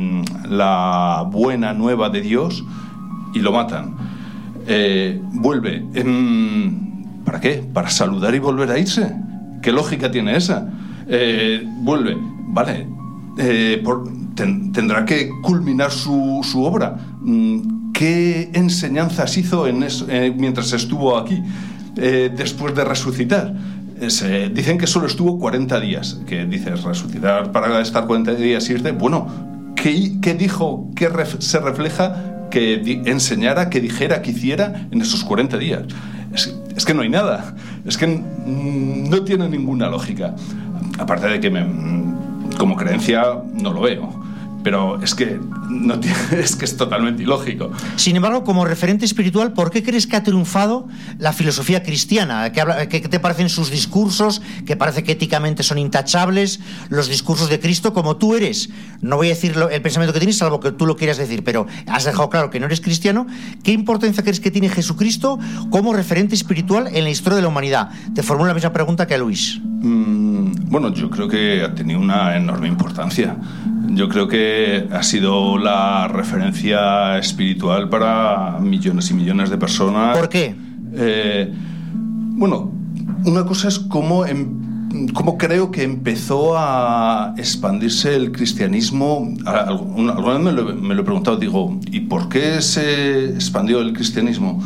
buena nueva de Dios y lo matan. Vuelve. ¿Para qué? ¿Para saludar y volver a irse? ¿Qué lógica tiene esa? Vuelve. Vale. Tendrá que culminar su obra. ¿Qué enseñanzas hizo mientras estuvo aquí, después de resucitar? Dicen que solo estuvo 40 días. ¿Qué dices? ¿Resucitar para estar 40 días y irte? Bueno, ¿qué dijo? ¿Qué se refleja que enseñara, que dijera, que hiciera en esos 40 días? Es que no hay nada. Es que no tiene ninguna lógica. Aparte de que como creencia no lo veo. Pero es que es totalmente ilógico. Sin embargo, como referente espiritual, ¿por qué crees que ha triunfado la filosofía cristiana? ¿Qué te parecen sus discursos? ¿Que parece que éticamente son intachables? Los discursos de Cristo, como tú eres. No voy a decir el pensamiento que tienes, salvo que tú lo quieras decir, pero has dejado claro que no eres cristiano. ¿Qué importancia crees que tiene Jesucristo como referente espiritual en la historia de la humanidad? Te formulo la misma pregunta que a Luis. Bueno, yo creo que ha tenido una enorme importancia. Yo creo que ha sido la referencia espiritual para millones y millones de personas. ¿Por qué? Bueno, una cosa es cómo creo que empezó a expandirse el cristianismo. Alguna vez me lo he preguntado, digo, ¿y por qué se expandió el cristianismo?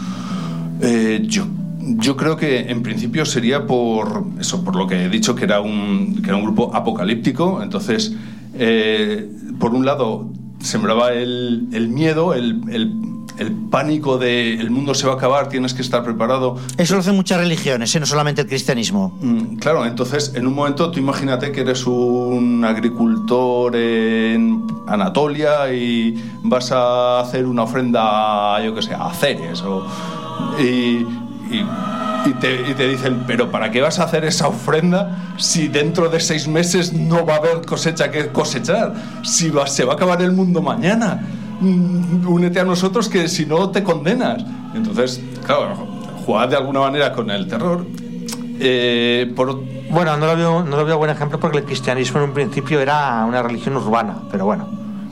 Yo creo que en principio sería por lo que he dicho, que era un grupo apocalíptico. Entonces, por un lado, sembraba el miedo, el pánico de el mundo se va a acabar, tienes que estar preparado. Eso lo hacen muchas religiones, no solamente el cristianismo. Claro, entonces en un momento tú imagínate que eres un agricultor en Anatolia y vas a hacer una ofrenda, yo que sé, a Ceres y te dicen, pero ¿para qué vas a hacer esa ofrenda si dentro de 6 meses no va a haber cosecha que cosechar? Se va a acabar el mundo mañana. únete a nosotros, que si no te condenas. Entonces, claro, jugad de alguna manera con el terror. Bueno, no lo veo buen ejemplo, porque el cristianismo en un principio era una religión urbana, pero bueno.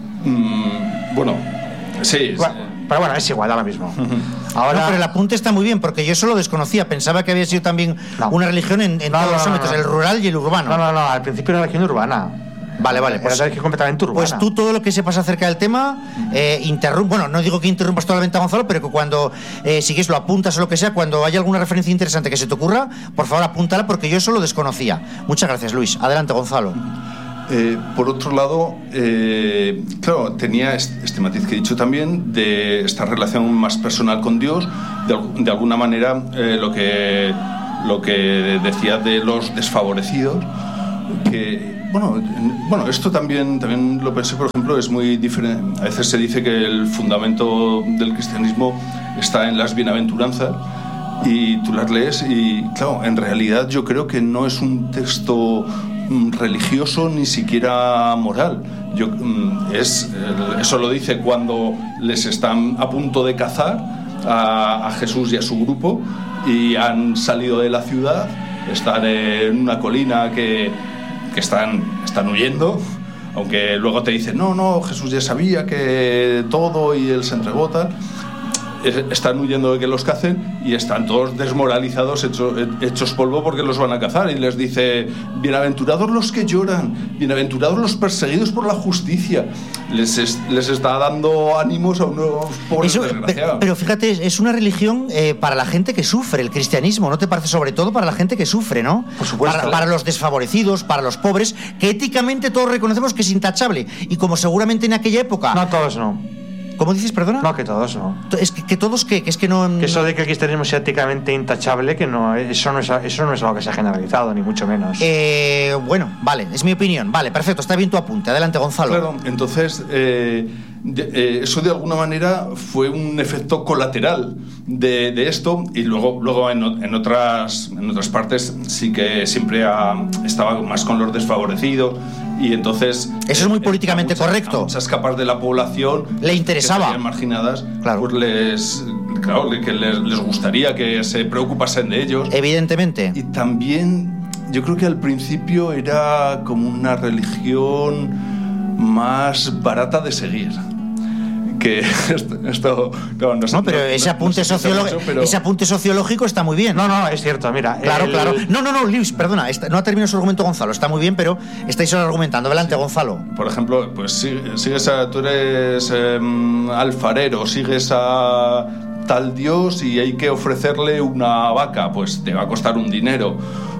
Bueno, sí. Pero bueno, es igual ahora mismo. Ahora, no, pero el apunte está muy bien, porque yo eso lo desconocía. Pensaba que había sido también una religión en todos los ámbitos, el rural y el urbano. No, al principio era religión urbana. Vale, pues, era completamente urbana. Pues tú todo lo que sepas acerca del tema, bueno, no digo que interrumpas totalmente a Gonzalo, pero que cuando, si quieres lo apuntas o lo que sea, cuando haya alguna referencia interesante que se te ocurra, por favor apúntala, porque yo eso lo desconocía. Muchas gracias, Luis. Adelante, Gonzalo. Por otro lado, claro, tenía este matiz que he dicho también, de esta relación más personal con Dios, de alguna manera lo que decía de los desfavorecidos, que bueno, esto también lo pensé, por ejemplo, es muy diferente. A veces se dice que el fundamento del cristianismo está en las bienaventuranzas, y tú las lees y, claro, en realidad yo creo que no es un texto religioso ni siquiera moral. Eso lo dice cuando les están a punto de cazar a Jesús y a su grupo, y han salido de la ciudad, están en una colina que están huyendo, aunque luego te dicen no, Jesús ya sabía que todo y él se entregó, tal. Están huyendo de que los cacen y están todos desmoralizados, hechos polvo, porque los van a cazar, y les dice: bienaventurados los que lloran, bienaventurados los perseguidos por la justicia. Les está dando ánimos a unos pobres desgraciados. Pero fíjate, es una religión para la gente que sufre, el cristianismo, ¿no te parece? Sobre todo para la gente que sufre, ¿no? Por supuesto. Para los desfavorecidos, para los pobres, que éticamente todos reconocemos que es intachable, y como seguramente en aquella época... No, todos no. ¿Cómo dices, perdona? No, que todos no. Es que todos, ¿qué? Que es que no... Que eso de que el cristianismo sea éticamente intachable, que no, eso no es algo que se ha generalizado, ni mucho menos. Bueno, vale, es mi opinión. Vale, perfecto, está bien tu apunte. Adelante, Gonzalo. Claro, entonces, eso de alguna manera fue un efecto colateral de esto, y luego en otras partes sí que siempre estaba más con los desfavorecidos, y entonces... Eso es muy políticamente correcto. A muchas capas de la población le interesaba, que se marginadas, claro. Pues les gustaría que se preocupasen de ellos. Evidentemente. Y también yo creo que al principio era como una religión más barata de seguir. Que esto no, pero ese apunte sociológico está muy bien. No, es cierto, mira. Claro. No, Luis, perdona, no ha terminado su argumento Gonzalo, está muy bien, pero estáis ahora argumentando. Adelante, sí. Gonzalo. Por ejemplo, pues tú eres alfarero, sigues a tal dios y hay que ofrecerle una vaca, pues te va a costar un dinero.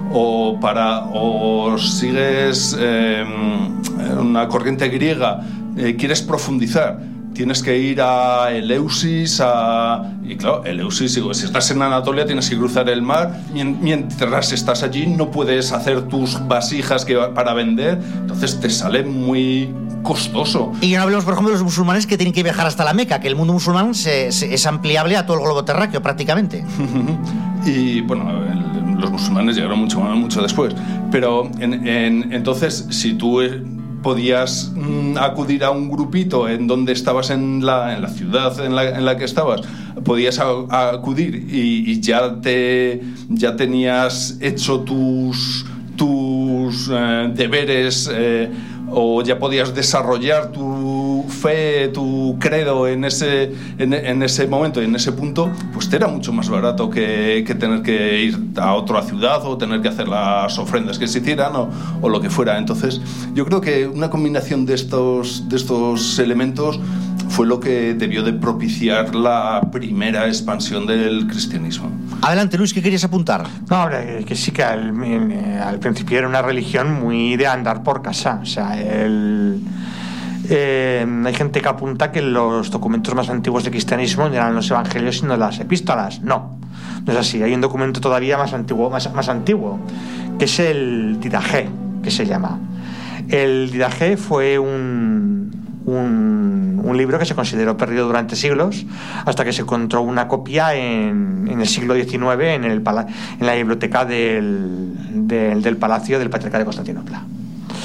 O sigues una corriente griega, quieres profundizar, tienes que ir a Eleusis, y claro, Eleusis, si estás en Anatolia tienes que cruzar el mar, mientras estás allí no puedes hacer tus vasijas para vender, entonces te sale muy costoso. Y no hablemos, por ejemplo, de los musulmanes que tienen que viajar hasta la Meca, que el mundo musulmán es ampliable a todo el globo terráqueo prácticamente. Y bueno, los musulmanes llegaron mucho después, pero entonces si tú podías acudir a un grupito en donde estabas en la ciudad en la que estabas, podías acudir y ya tenías hecho tus deberes, o ya podías desarrollar tu fe, tu credo en ese momento, en ese punto, pues te era mucho más barato que tener que ir a otra ciudad o tener que hacer las ofrendas que se hicieran o lo que fuera. Entonces yo creo que una combinación de estos elementos fue lo que debió de propiciar la primera expansión del cristianismo. Adelante, Luis, ¿qué querías apuntar? No, que sí que al principio era una religión muy de andar por casa. O sea, hay gente que apunta que los documentos más antiguos de cristianismo no eran los evangelios sino las epístolas. No es así. Hay un documento todavía más antiguo, que es el Didache, que se llama. El Didache fue un libro que se consideró perdido durante siglos, hasta que se encontró una copia en el siglo XIX en la biblioteca del Palacio del Patriarca de Constantinopla.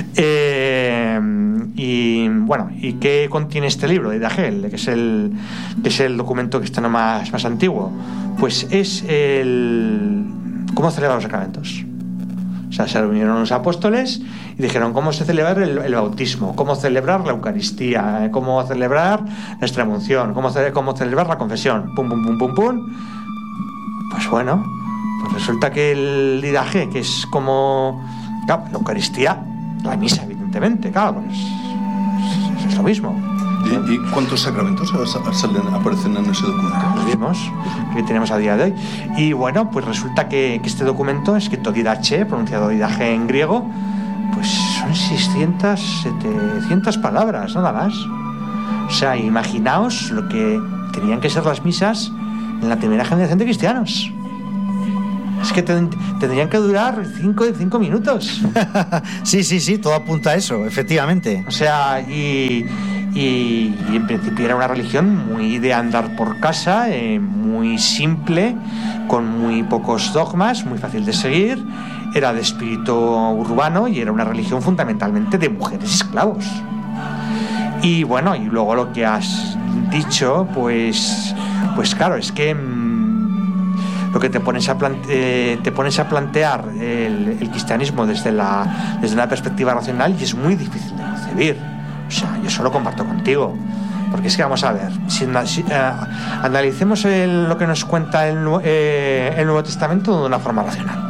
Y bueno, ¿y qué contiene este libro de Ida Hegel, que es el documento que está más antiguo? Pues es el cómo celebrar los sacramentos. O sea, se reunieron los apóstoles y dijeron cómo se celebra el bautismo, cómo celebrar la Eucaristía, cómo celebrar la extremunción, cómo celebrar la confesión, pum, pum, pum, pum, pum. Pues bueno, pues resulta que el Didache, que es como, claro, la Eucaristía, la misa, evidentemente, claro, pues es lo mismo. ¿Y cuántos sacramentos aparecen en ese documento? Los mismos que tenemos a día de hoy. Y bueno, pues resulta que este documento, escrito Didache, pronunciado Didache en griego, pues son 600, 700 palabras, nada más. O sea, imaginaos lo que tenían que ser las misas en la primera generación de cristianos. Es que tendrían que durar 5 minutos. Sí, todo apunta a eso, efectivamente. O sea, y en principio era una religión muy de andar por casa, muy simple, con muy pocos dogmas, muy fácil de seguir, era de espíritu urbano y era una religión fundamentalmente de mujeres esclavos. Y bueno, y luego lo que has dicho, pues claro, es que lo que te pones a plantear el cristianismo desde una perspectiva racional y es muy difícil de concebir. O sea, yo eso lo comparto contigo. Porque es que vamos a ver, si analicemos lo que nos cuenta el Nuevo Testamento de una forma racional.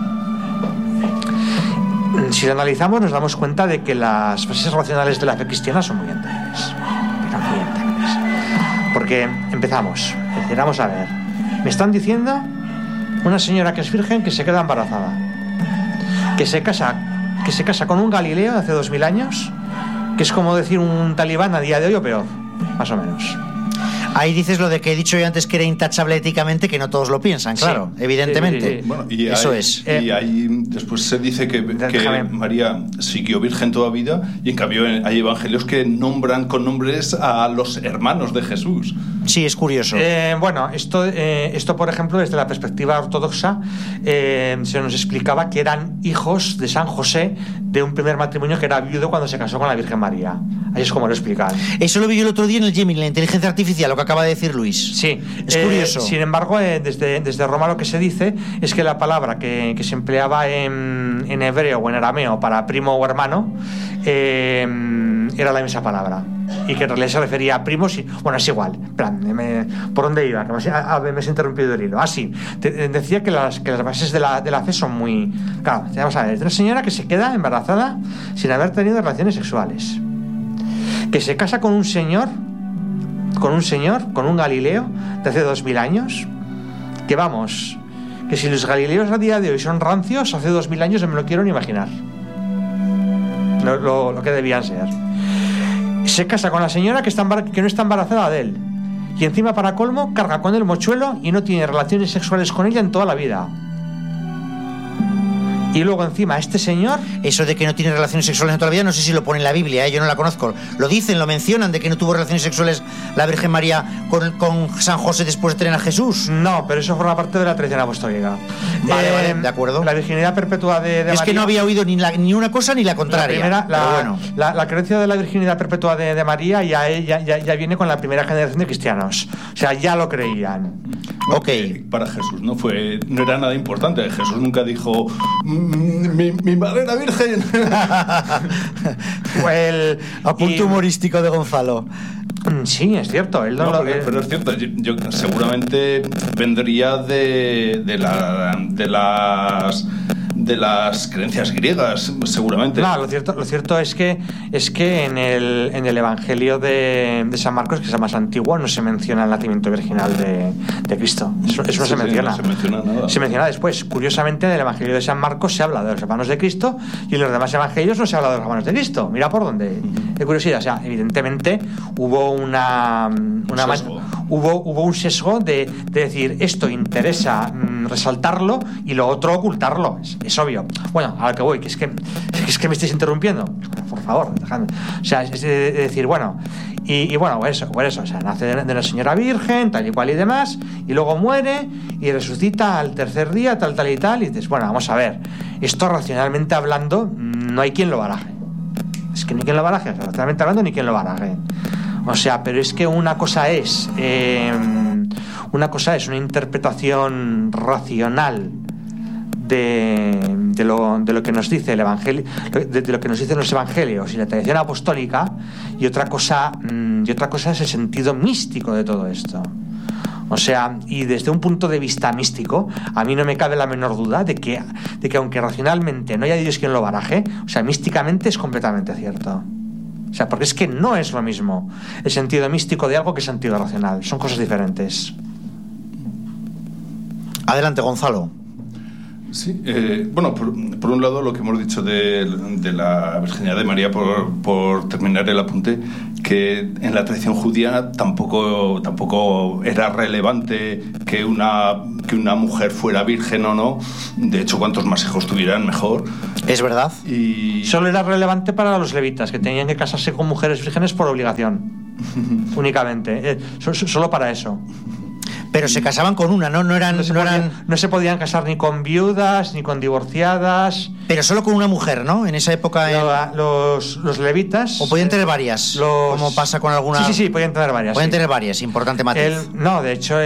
Si lo analizamos nos damos cuenta de que las bases racionales de la fe cristiana son muy endebles. Pero muy endebles. Porque empezamos, es decir, vamos a ver, me están diciendo una señora que es virgen que se queda embarazada, que se casa con un Galileo de hace 2000 años, que es como decir un talibán a día de hoy o peor, más o menos. Ahí dices lo de que he dicho yo antes, que era intachable éticamente, que no todos lo piensan, claro, sí, evidentemente. Sí. Bueno, y eso es. Y ahí después se dice que María siguió virgen toda vida, y en cambio hay evangelios que nombran con nombres a los hermanos de Jesús. Sí, es curioso. Bueno, esto, por ejemplo, desde la perspectiva ortodoxa, se nos explicaba que eran hijos de San José de un primer matrimonio que era viudo cuando se casó con la Virgen María. Ahí es como lo explican. Eso lo vi yo el otro día en el Gemini, la inteligencia artificial, lo que acaba de decir Luis. Sí, es curioso. Sin embargo, desde Roma lo que se dice es que la palabra que se empleaba en hebreo o en arameo para primo o hermano era la misma palabra, y que en realidad se refería a primos. Bueno, es igual. ¿Por dónde iba? Que me has interrumpido el hilo. Sí, decía que las bases de la fe son muy... Claro, vamos a ver, es una señora que se queda embarazada sin haber tenido relaciones sexuales, que se casa con un señor, con un Galileo de hace 2000 años, que vamos, que si los Galileos a día de hoy son rancios, hace 2000 años no me lo quiero ni imaginar lo que debían ser. Se casa con la señora que no está embarazada de él, y encima, para colmo, carga con el mochuelo y no tiene relaciones sexuales con ella en toda la vida. Y luego encima este señor... Eso de que no tiene relaciones sexuales en toda la vida, no sé si lo pone en la Biblia, yo no la conozco. Lo dicen, lo mencionan, de que no tuvo relaciones sexuales la Virgen María con San José después de tener a Jesús. No, pero eso forma parte de la tradición apostólica. Vale, de acuerdo. La virginidad perpetua de María... Es que no había oído ni una cosa ni la contraria. La creencia de la virginidad perpetua de María ya viene con la primera generación de cristianos. O sea, ya lo creían. Ok. Para Jesús no era nada importante. Jesús nunca dijo... Mi madre era virgen. Apunto humorístico de Gonzalo. Sí, es cierto. Pero es cierto. Yo seguramente vendría de las creencias griegas, seguramente. No, lo cierto es que en el Evangelio de San Marcos, que es el más antiguo, no se menciona el nacimiento virginal de Cristo. Eso no se menciona. No se menciona nada. Se menciona después. Curiosamente, en el Evangelio de San Marcos se habla de los hermanos de Cristo, y en los demás evangelios no se habla de los hermanos de Cristo. Mira por dónde. De curiosidad. O sea, evidentemente hubo hubo un sesgo de decir, esto interesa resaltarlo y lo otro ocultarlo. Es obvio. Bueno, a lo que voy, que es que me estáis interrumpiendo. Por favor, dejadme. O sea, es de decir, bueno, y bueno, por eso, o sea, nace de una señora virgen, tal y cual y demás, y luego muere y resucita al tercer día, tal y tal, y dices, bueno, vamos a ver, esto racionalmente hablando, no hay quien lo baraje. Es que ni quien lo baraje, racionalmente hablando, ni quien lo baraje. O sea, pero es que una cosa es una interpretación racional de lo que nos dice el evangelio, de lo que nos dicen los evangelios y la tradición apostólica, y otra cosa es el sentido místico de todo esto. O sea, y desde un punto de vista místico, a mí no me cabe la menor duda de que aunque racionalmente no haya Dios quien lo baraje, o sea, místicamente es completamente cierto. O sea, porque es que no es lo mismo el sentido místico de algo que el sentido racional. Son cosas diferentes. Adelante, Gonzalo. Sí, bueno, por un lado lo que hemos dicho de la Virginidad de María, por terminar el apunte, que en la tradición judía tampoco era relevante que una mujer fuera virgen o no. De hecho, cuantos más hijos tuvieran, mejor. Es verdad. Y solo era relevante para los levitas, que tenían que casarse con mujeres vírgenes por obligación. Únicamente. Solo para eso. Pero se casaban con una, ¿no? No se podían casar ni con viudas, ni con divorciadas. Pero solo con una mujer, ¿no? En esa época... Los levitas... ¿O podían tener varias? Como pasa con alguna... Sí, podían tener varias. Podían tener varias, importante matiz. No, de hecho,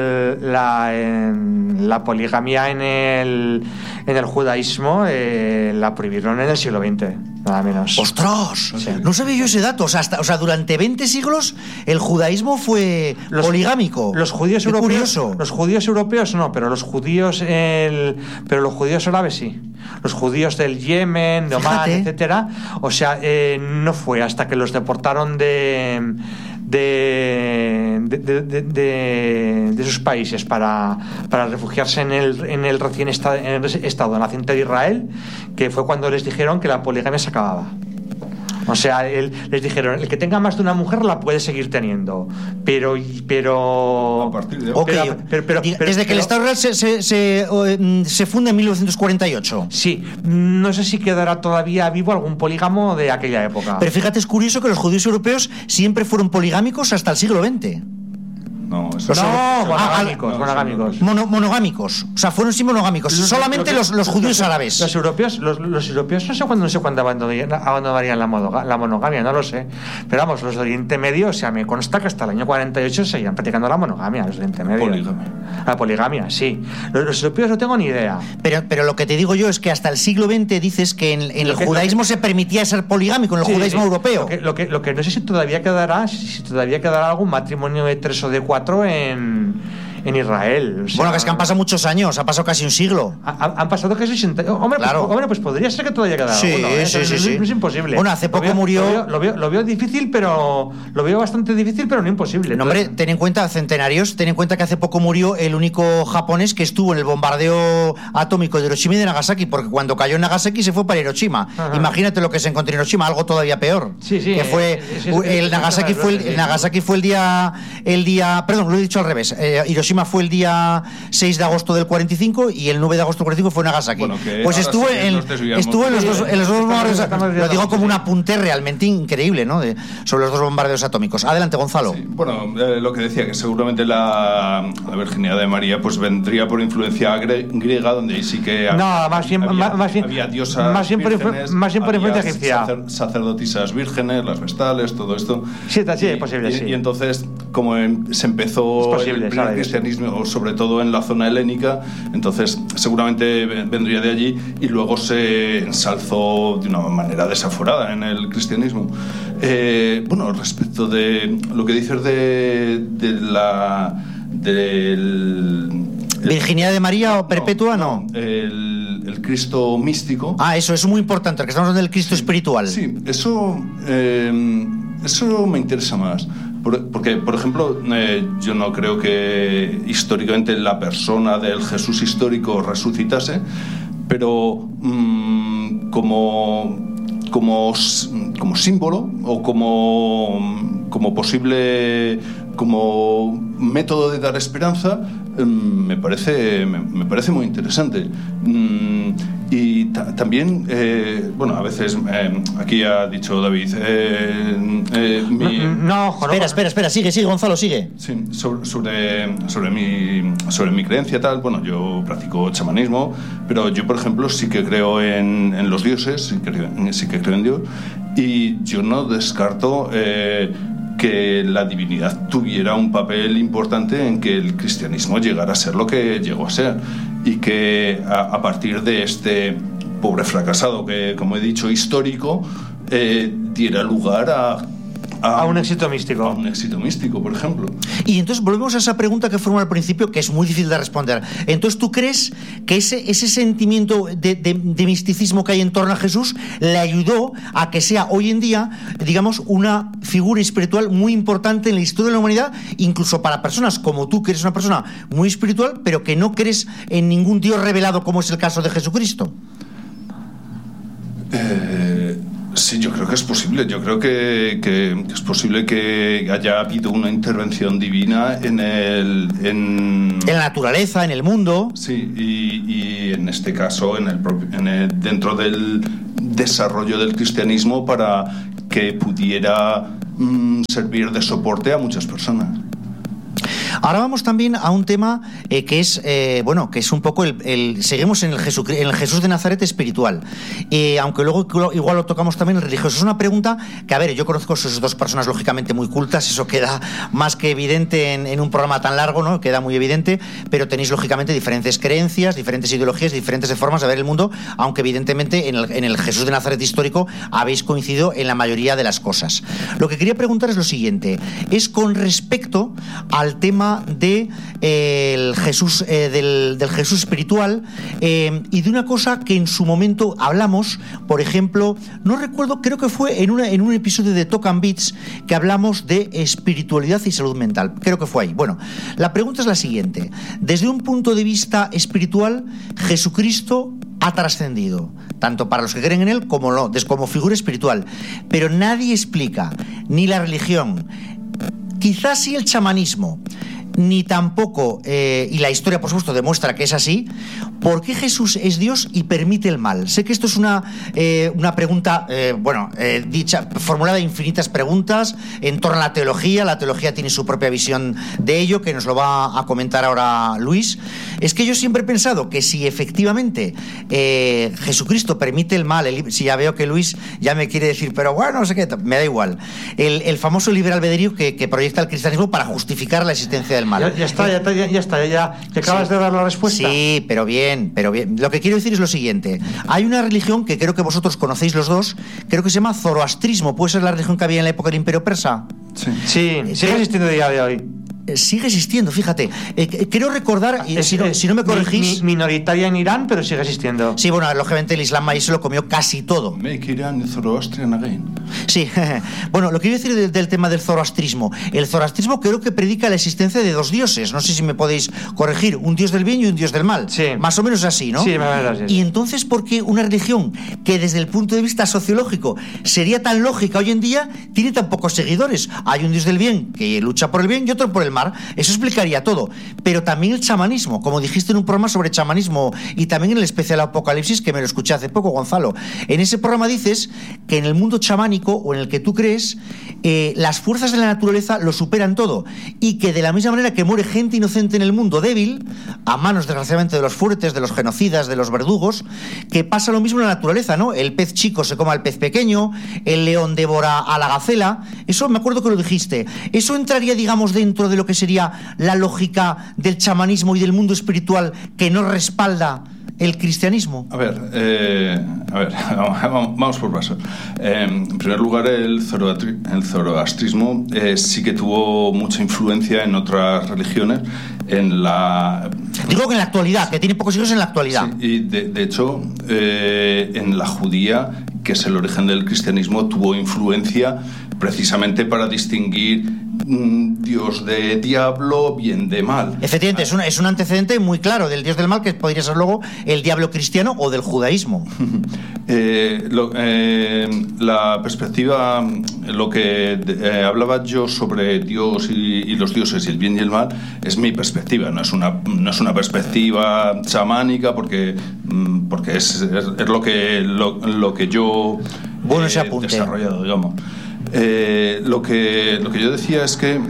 la poligamia en el judaísmo la prohibieron en el siglo XX, nada menos. ¡Ostras! Sí. No sabía yo ese dato. O sea, durante 20 siglos el judaísmo fue poligámico. Los judíos europeos, curioso. Los judíos europeos no, pero los judíos árabes sí. Los judíos del Yemen, de Omán, etcétera. O sea, no fue hasta que los deportaron de sus países para refugiarse en el recién estado naciente de Israel, que fue cuando les dijeron que la poligamia se acababa. O sea, les dijeron, el que tenga más de una mujer la puede seguir teniendo, pero a partir de desde que el Estado Real se funda en 1948. Sí, no sé si quedará todavía vivo algún polígamo de aquella época. Pero fíjate, es curioso que los judíos europeos siempre fueron poligámicos hasta el siglo XX. No, monogámicos. Monogámicos. O sea, fueron sí monogámicos. Solamente los judíos árabes. Los europeos no sé cuándo abandonarían la monogamia, no lo sé. Pero vamos, los de Oriente Medio, o sea, me consta que hasta el año 48 seguían practicando la monogamia, los de Oriente Medio. La poligamia, sí. Los europeos no tengo ni idea. Pero lo que te digo yo es que hasta el siglo XX dices que en el judaísmo se permitía ser poligámico, en el judaísmo europeo. Lo que no sé si todavía quedará algún matrimonio de 3 o de 4 en Israel. O sea, bueno, que es que han pasado muchos años, ha pasado casi un siglo. Han pasado casi 60. Hombre, claro. Pues podría ser que todavía quedara alguno, ¿eh? Sí. No es imposible. Bueno, hace poco murió. Lo veo difícil, pero lo veo bastante difícil, pero no imposible. No, hombre, ten en cuenta, centenarios, ten en cuenta que hace poco murió el único japonés que estuvo en el bombardeo atómico de Hiroshima y de Nagasaki, porque cuando cayó en Nagasaki se fue para Hiroshima. Ajá. Imagínate lo que se encontró en Hiroshima, algo todavía peor. Sí. Que fue el Nagasaki fue el día, perdón, lo he dicho al revés. Hiroshima fue el día 6 de agosto del 45 y el 9 de agosto del 45 fue Nagasaki. Bueno, pues estuvo en los dos bombardeos. Lo digo como un apunte realmente increíble, ¿no? Sobre los dos bombardeos atómicos. Adelante, Gonzalo. Sí, bueno, lo que decía, que seguramente la Virginidad de María pues vendría por influencia griega, donde ahí sí que había diosas más bien por influencia egipcia. Sacerdotisas vírgenes, las vestales, todo esto. Sí, es posible, sí. Y entonces, como se empezó el primer cristianismo, sobre todo en la zona helénica, entonces seguramente vendría de allí y luego se ensalzó de una manera desaforada en el cristianismo. Bueno, respecto de lo que dices ¿Virginidad de María o perpetua? No. El Cristo místico. Eso es muy importante, que estamos hablando del Cristo espiritual. Sí, eso me interesa más. Porque, por ejemplo, yo no creo que históricamente la persona del Jesús histórico resucitase, pero como símbolo o como posible, como método de dar esperanza, me parece muy interesante. Y también, bueno, a veces, aquí ha dicho David, Espera, sigue, Gonzalo, sigue. Sí, sobre mi creencia tal, bueno, yo practico chamanismo, pero yo, por ejemplo, sí que creo en los dioses, sí que creo en Dios, y yo no descarto que la divinidad tuviera un papel importante en que el cristianismo llegara a ser lo que llegó a ser, y que a partir de este pobre fracasado que, como he dicho, histórico, diera lugar a un éxito místico. A un éxito místico, por ejemplo. Y entonces volvemos a esa pregunta que formulé al principio, que es muy difícil de responder. Entonces, ¿tú crees que ese sentimiento de misticismo que hay en torno a Jesús le ayudó a que sea hoy en día, digamos, una figura espiritual muy importante en la historia de la humanidad, incluso para personas como tú, que eres una persona muy espiritual, pero que no crees en ningún Dios revelado, como es el caso de Jesucristo? Sí, yo creo que es posible. Yo creo que es posible que haya habido una intervención divina en la naturaleza, en el mundo. Sí, y en este caso dentro del desarrollo del cristianismo, para que pudiera servir de soporte a muchas personas. Ahora vamos también a un tema que es que es un poco seguimos en el Jesús de Nazaret espiritual, aunque luego igual lo tocamos también el religioso. Es una pregunta que, a ver, yo conozco a esas dos personas lógicamente muy cultas, eso queda más que evidente en un programa tan largo, ¿no? Queda muy evidente, pero tenéis lógicamente diferentes creencias, diferentes ideologías, diferentes formas de ver el mundo, aunque evidentemente en el Jesús de Nazaret histórico habéis coincidido en la mayoría de las cosas. Lo que quería preguntar es lo siguiente, es con respecto al tema de el Jesús del Jesús espiritual, y de una cosa que en su momento hablamos, por ejemplo, no recuerdo, creo que fue en un episodio de Talk and Beats, que hablamos de espiritualidad y salud mental, creo que fue ahí. Bueno, la pregunta es la siguiente: desde un punto de vista espiritual, Jesucristo ha trascendido, tanto para los que creen en él como figura espiritual, pero nadie explica, ni la religión, quizás sí el chamanismo, ni tampoco, y la historia por supuesto demuestra que es así, ¿por qué Jesús es Dios y permite el mal? Sé que esto es una pregunta, formulada infinitas preguntas en torno a la teología tiene su propia visión de ello, que nos lo va a comentar ahora Luis. Es que yo siempre he pensado que si efectivamente Jesucristo permite el mal, si ya veo que Luis ya me quiere decir, pero bueno, no sé qué, me da igual, el famoso libre albedrío que proyecta el cristianismo para justificar la existencia del mal. Ya acabas de dar la respuesta. Sí, pero bien. Lo que quiero decir es lo siguiente: hay una religión que creo que vosotros conocéis los dos, creo que se llama zoroastrismo. ¿Puede ser la religión que había en la época del Imperio Persa? Sí, sigue existiendo a día de hoy. Sigue existiendo, fíjate. Quiero recordar, si no me corregís, minoritaria en Irán, pero sigue existiendo. Sí, bueno, lógicamente el Islam ahí se lo comió casi todo. Make Iran Zoroastrian again. Sí, bueno, lo que quiero decir del tema del zoroastrismo. El zoroastrismo creo que predica la existencia de dos dioses. No sé si me podéis corregir, un dios del bien y un dios del mal. Sí. Más o menos así, ¿no? Sí, más o menos así. Y entonces, ¿por qué una religión que desde el punto de vista sociológico sería tan lógica hoy en día tiene tan pocos seguidores? Hay un dios del bien que lucha por el bien y otro por el mal. Eso explicaría todo. Pero también el chamanismo, como dijiste en un programa sobre chamanismo, y también en el especial Apocalipsis, que me lo escuché hace poco, Gonzalo. En ese programa dices que en el mundo chamánico, o en el que tú crees, las fuerzas de la naturaleza lo superan todo, y que de la misma manera que muere gente inocente en el mundo débil, a manos desgraciadamente de los fuertes, de los genocidas, de los verdugos, que pasa lo mismo en la naturaleza, ¿no? El pez chico se come al pez pequeño, el león devora a la gacela. Eso me acuerdo que lo dijiste. Eso entraría, digamos, dentro de lo que sería la lógica del chamanismo y del mundo espiritual que no respalda el cristianismo. A ver, vamos por pasos. En primer lugar, el zoroastrismo sí que tuvo mucha influencia en otras religiones. Digo que en la actualidad, que tiene pocos siglos en la actualidad. Sí, y de hecho, en la judía, que es el origen del cristianismo, tuvo influencia precisamente para distinguir Dios de diablo, bien de mal. Efectivamente, es un antecedente muy claro del Dios del mal, que podría ser luego el diablo cristiano o del judaísmo. La perspectiva, lo que hablaba yo sobre Dios y los dioses y el bien y el mal, es mi perspectiva, no es una perspectiva chamánica, porque es lo que yo he desarrollado, digamos. Lo que yo decía es que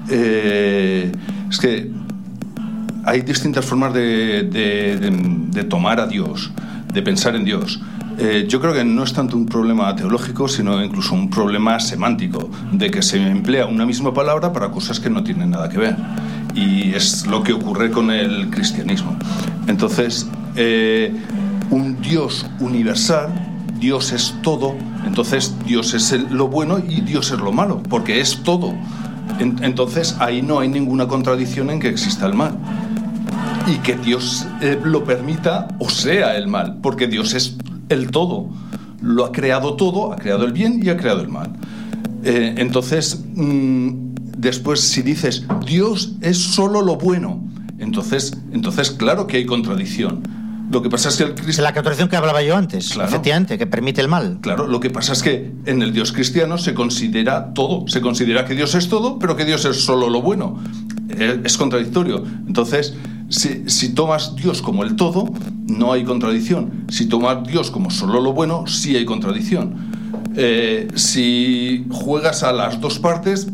hay distintas formas de tomar a Dios, de pensar en Dios. Yo creo que no es tanto un problema teológico, sino incluso un problema semántico, de que se emplea una misma palabra para cosas que no tienen nada que ver. Y es lo que ocurre con el cristianismo. Entonces, un Dios universal, Dios es todo, entonces Dios es lo bueno y Dios es lo malo, porque es todo. Entonces ahí no hay ninguna contradicción en que exista el mal y que Dios lo permita o sea el mal, porque Dios es el todo, lo ha creado todo, ha creado el bien y ha creado el mal. Entonces después, si dices Dios es solo lo bueno, entonces claro que hay contradicción. Lo que pasa es que la contradicción que hablaba yo antes, claro, efectivamente, que permite el mal. Claro, lo que pasa es que en el Dios cristiano se considera todo. Se considera que Dios es todo, pero que Dios es solo lo bueno. Es contradictorio. Entonces, si tomas Dios como el todo, no hay contradicción. Si tomas Dios como solo lo bueno, sí hay contradicción. Si juegas a las dos partes,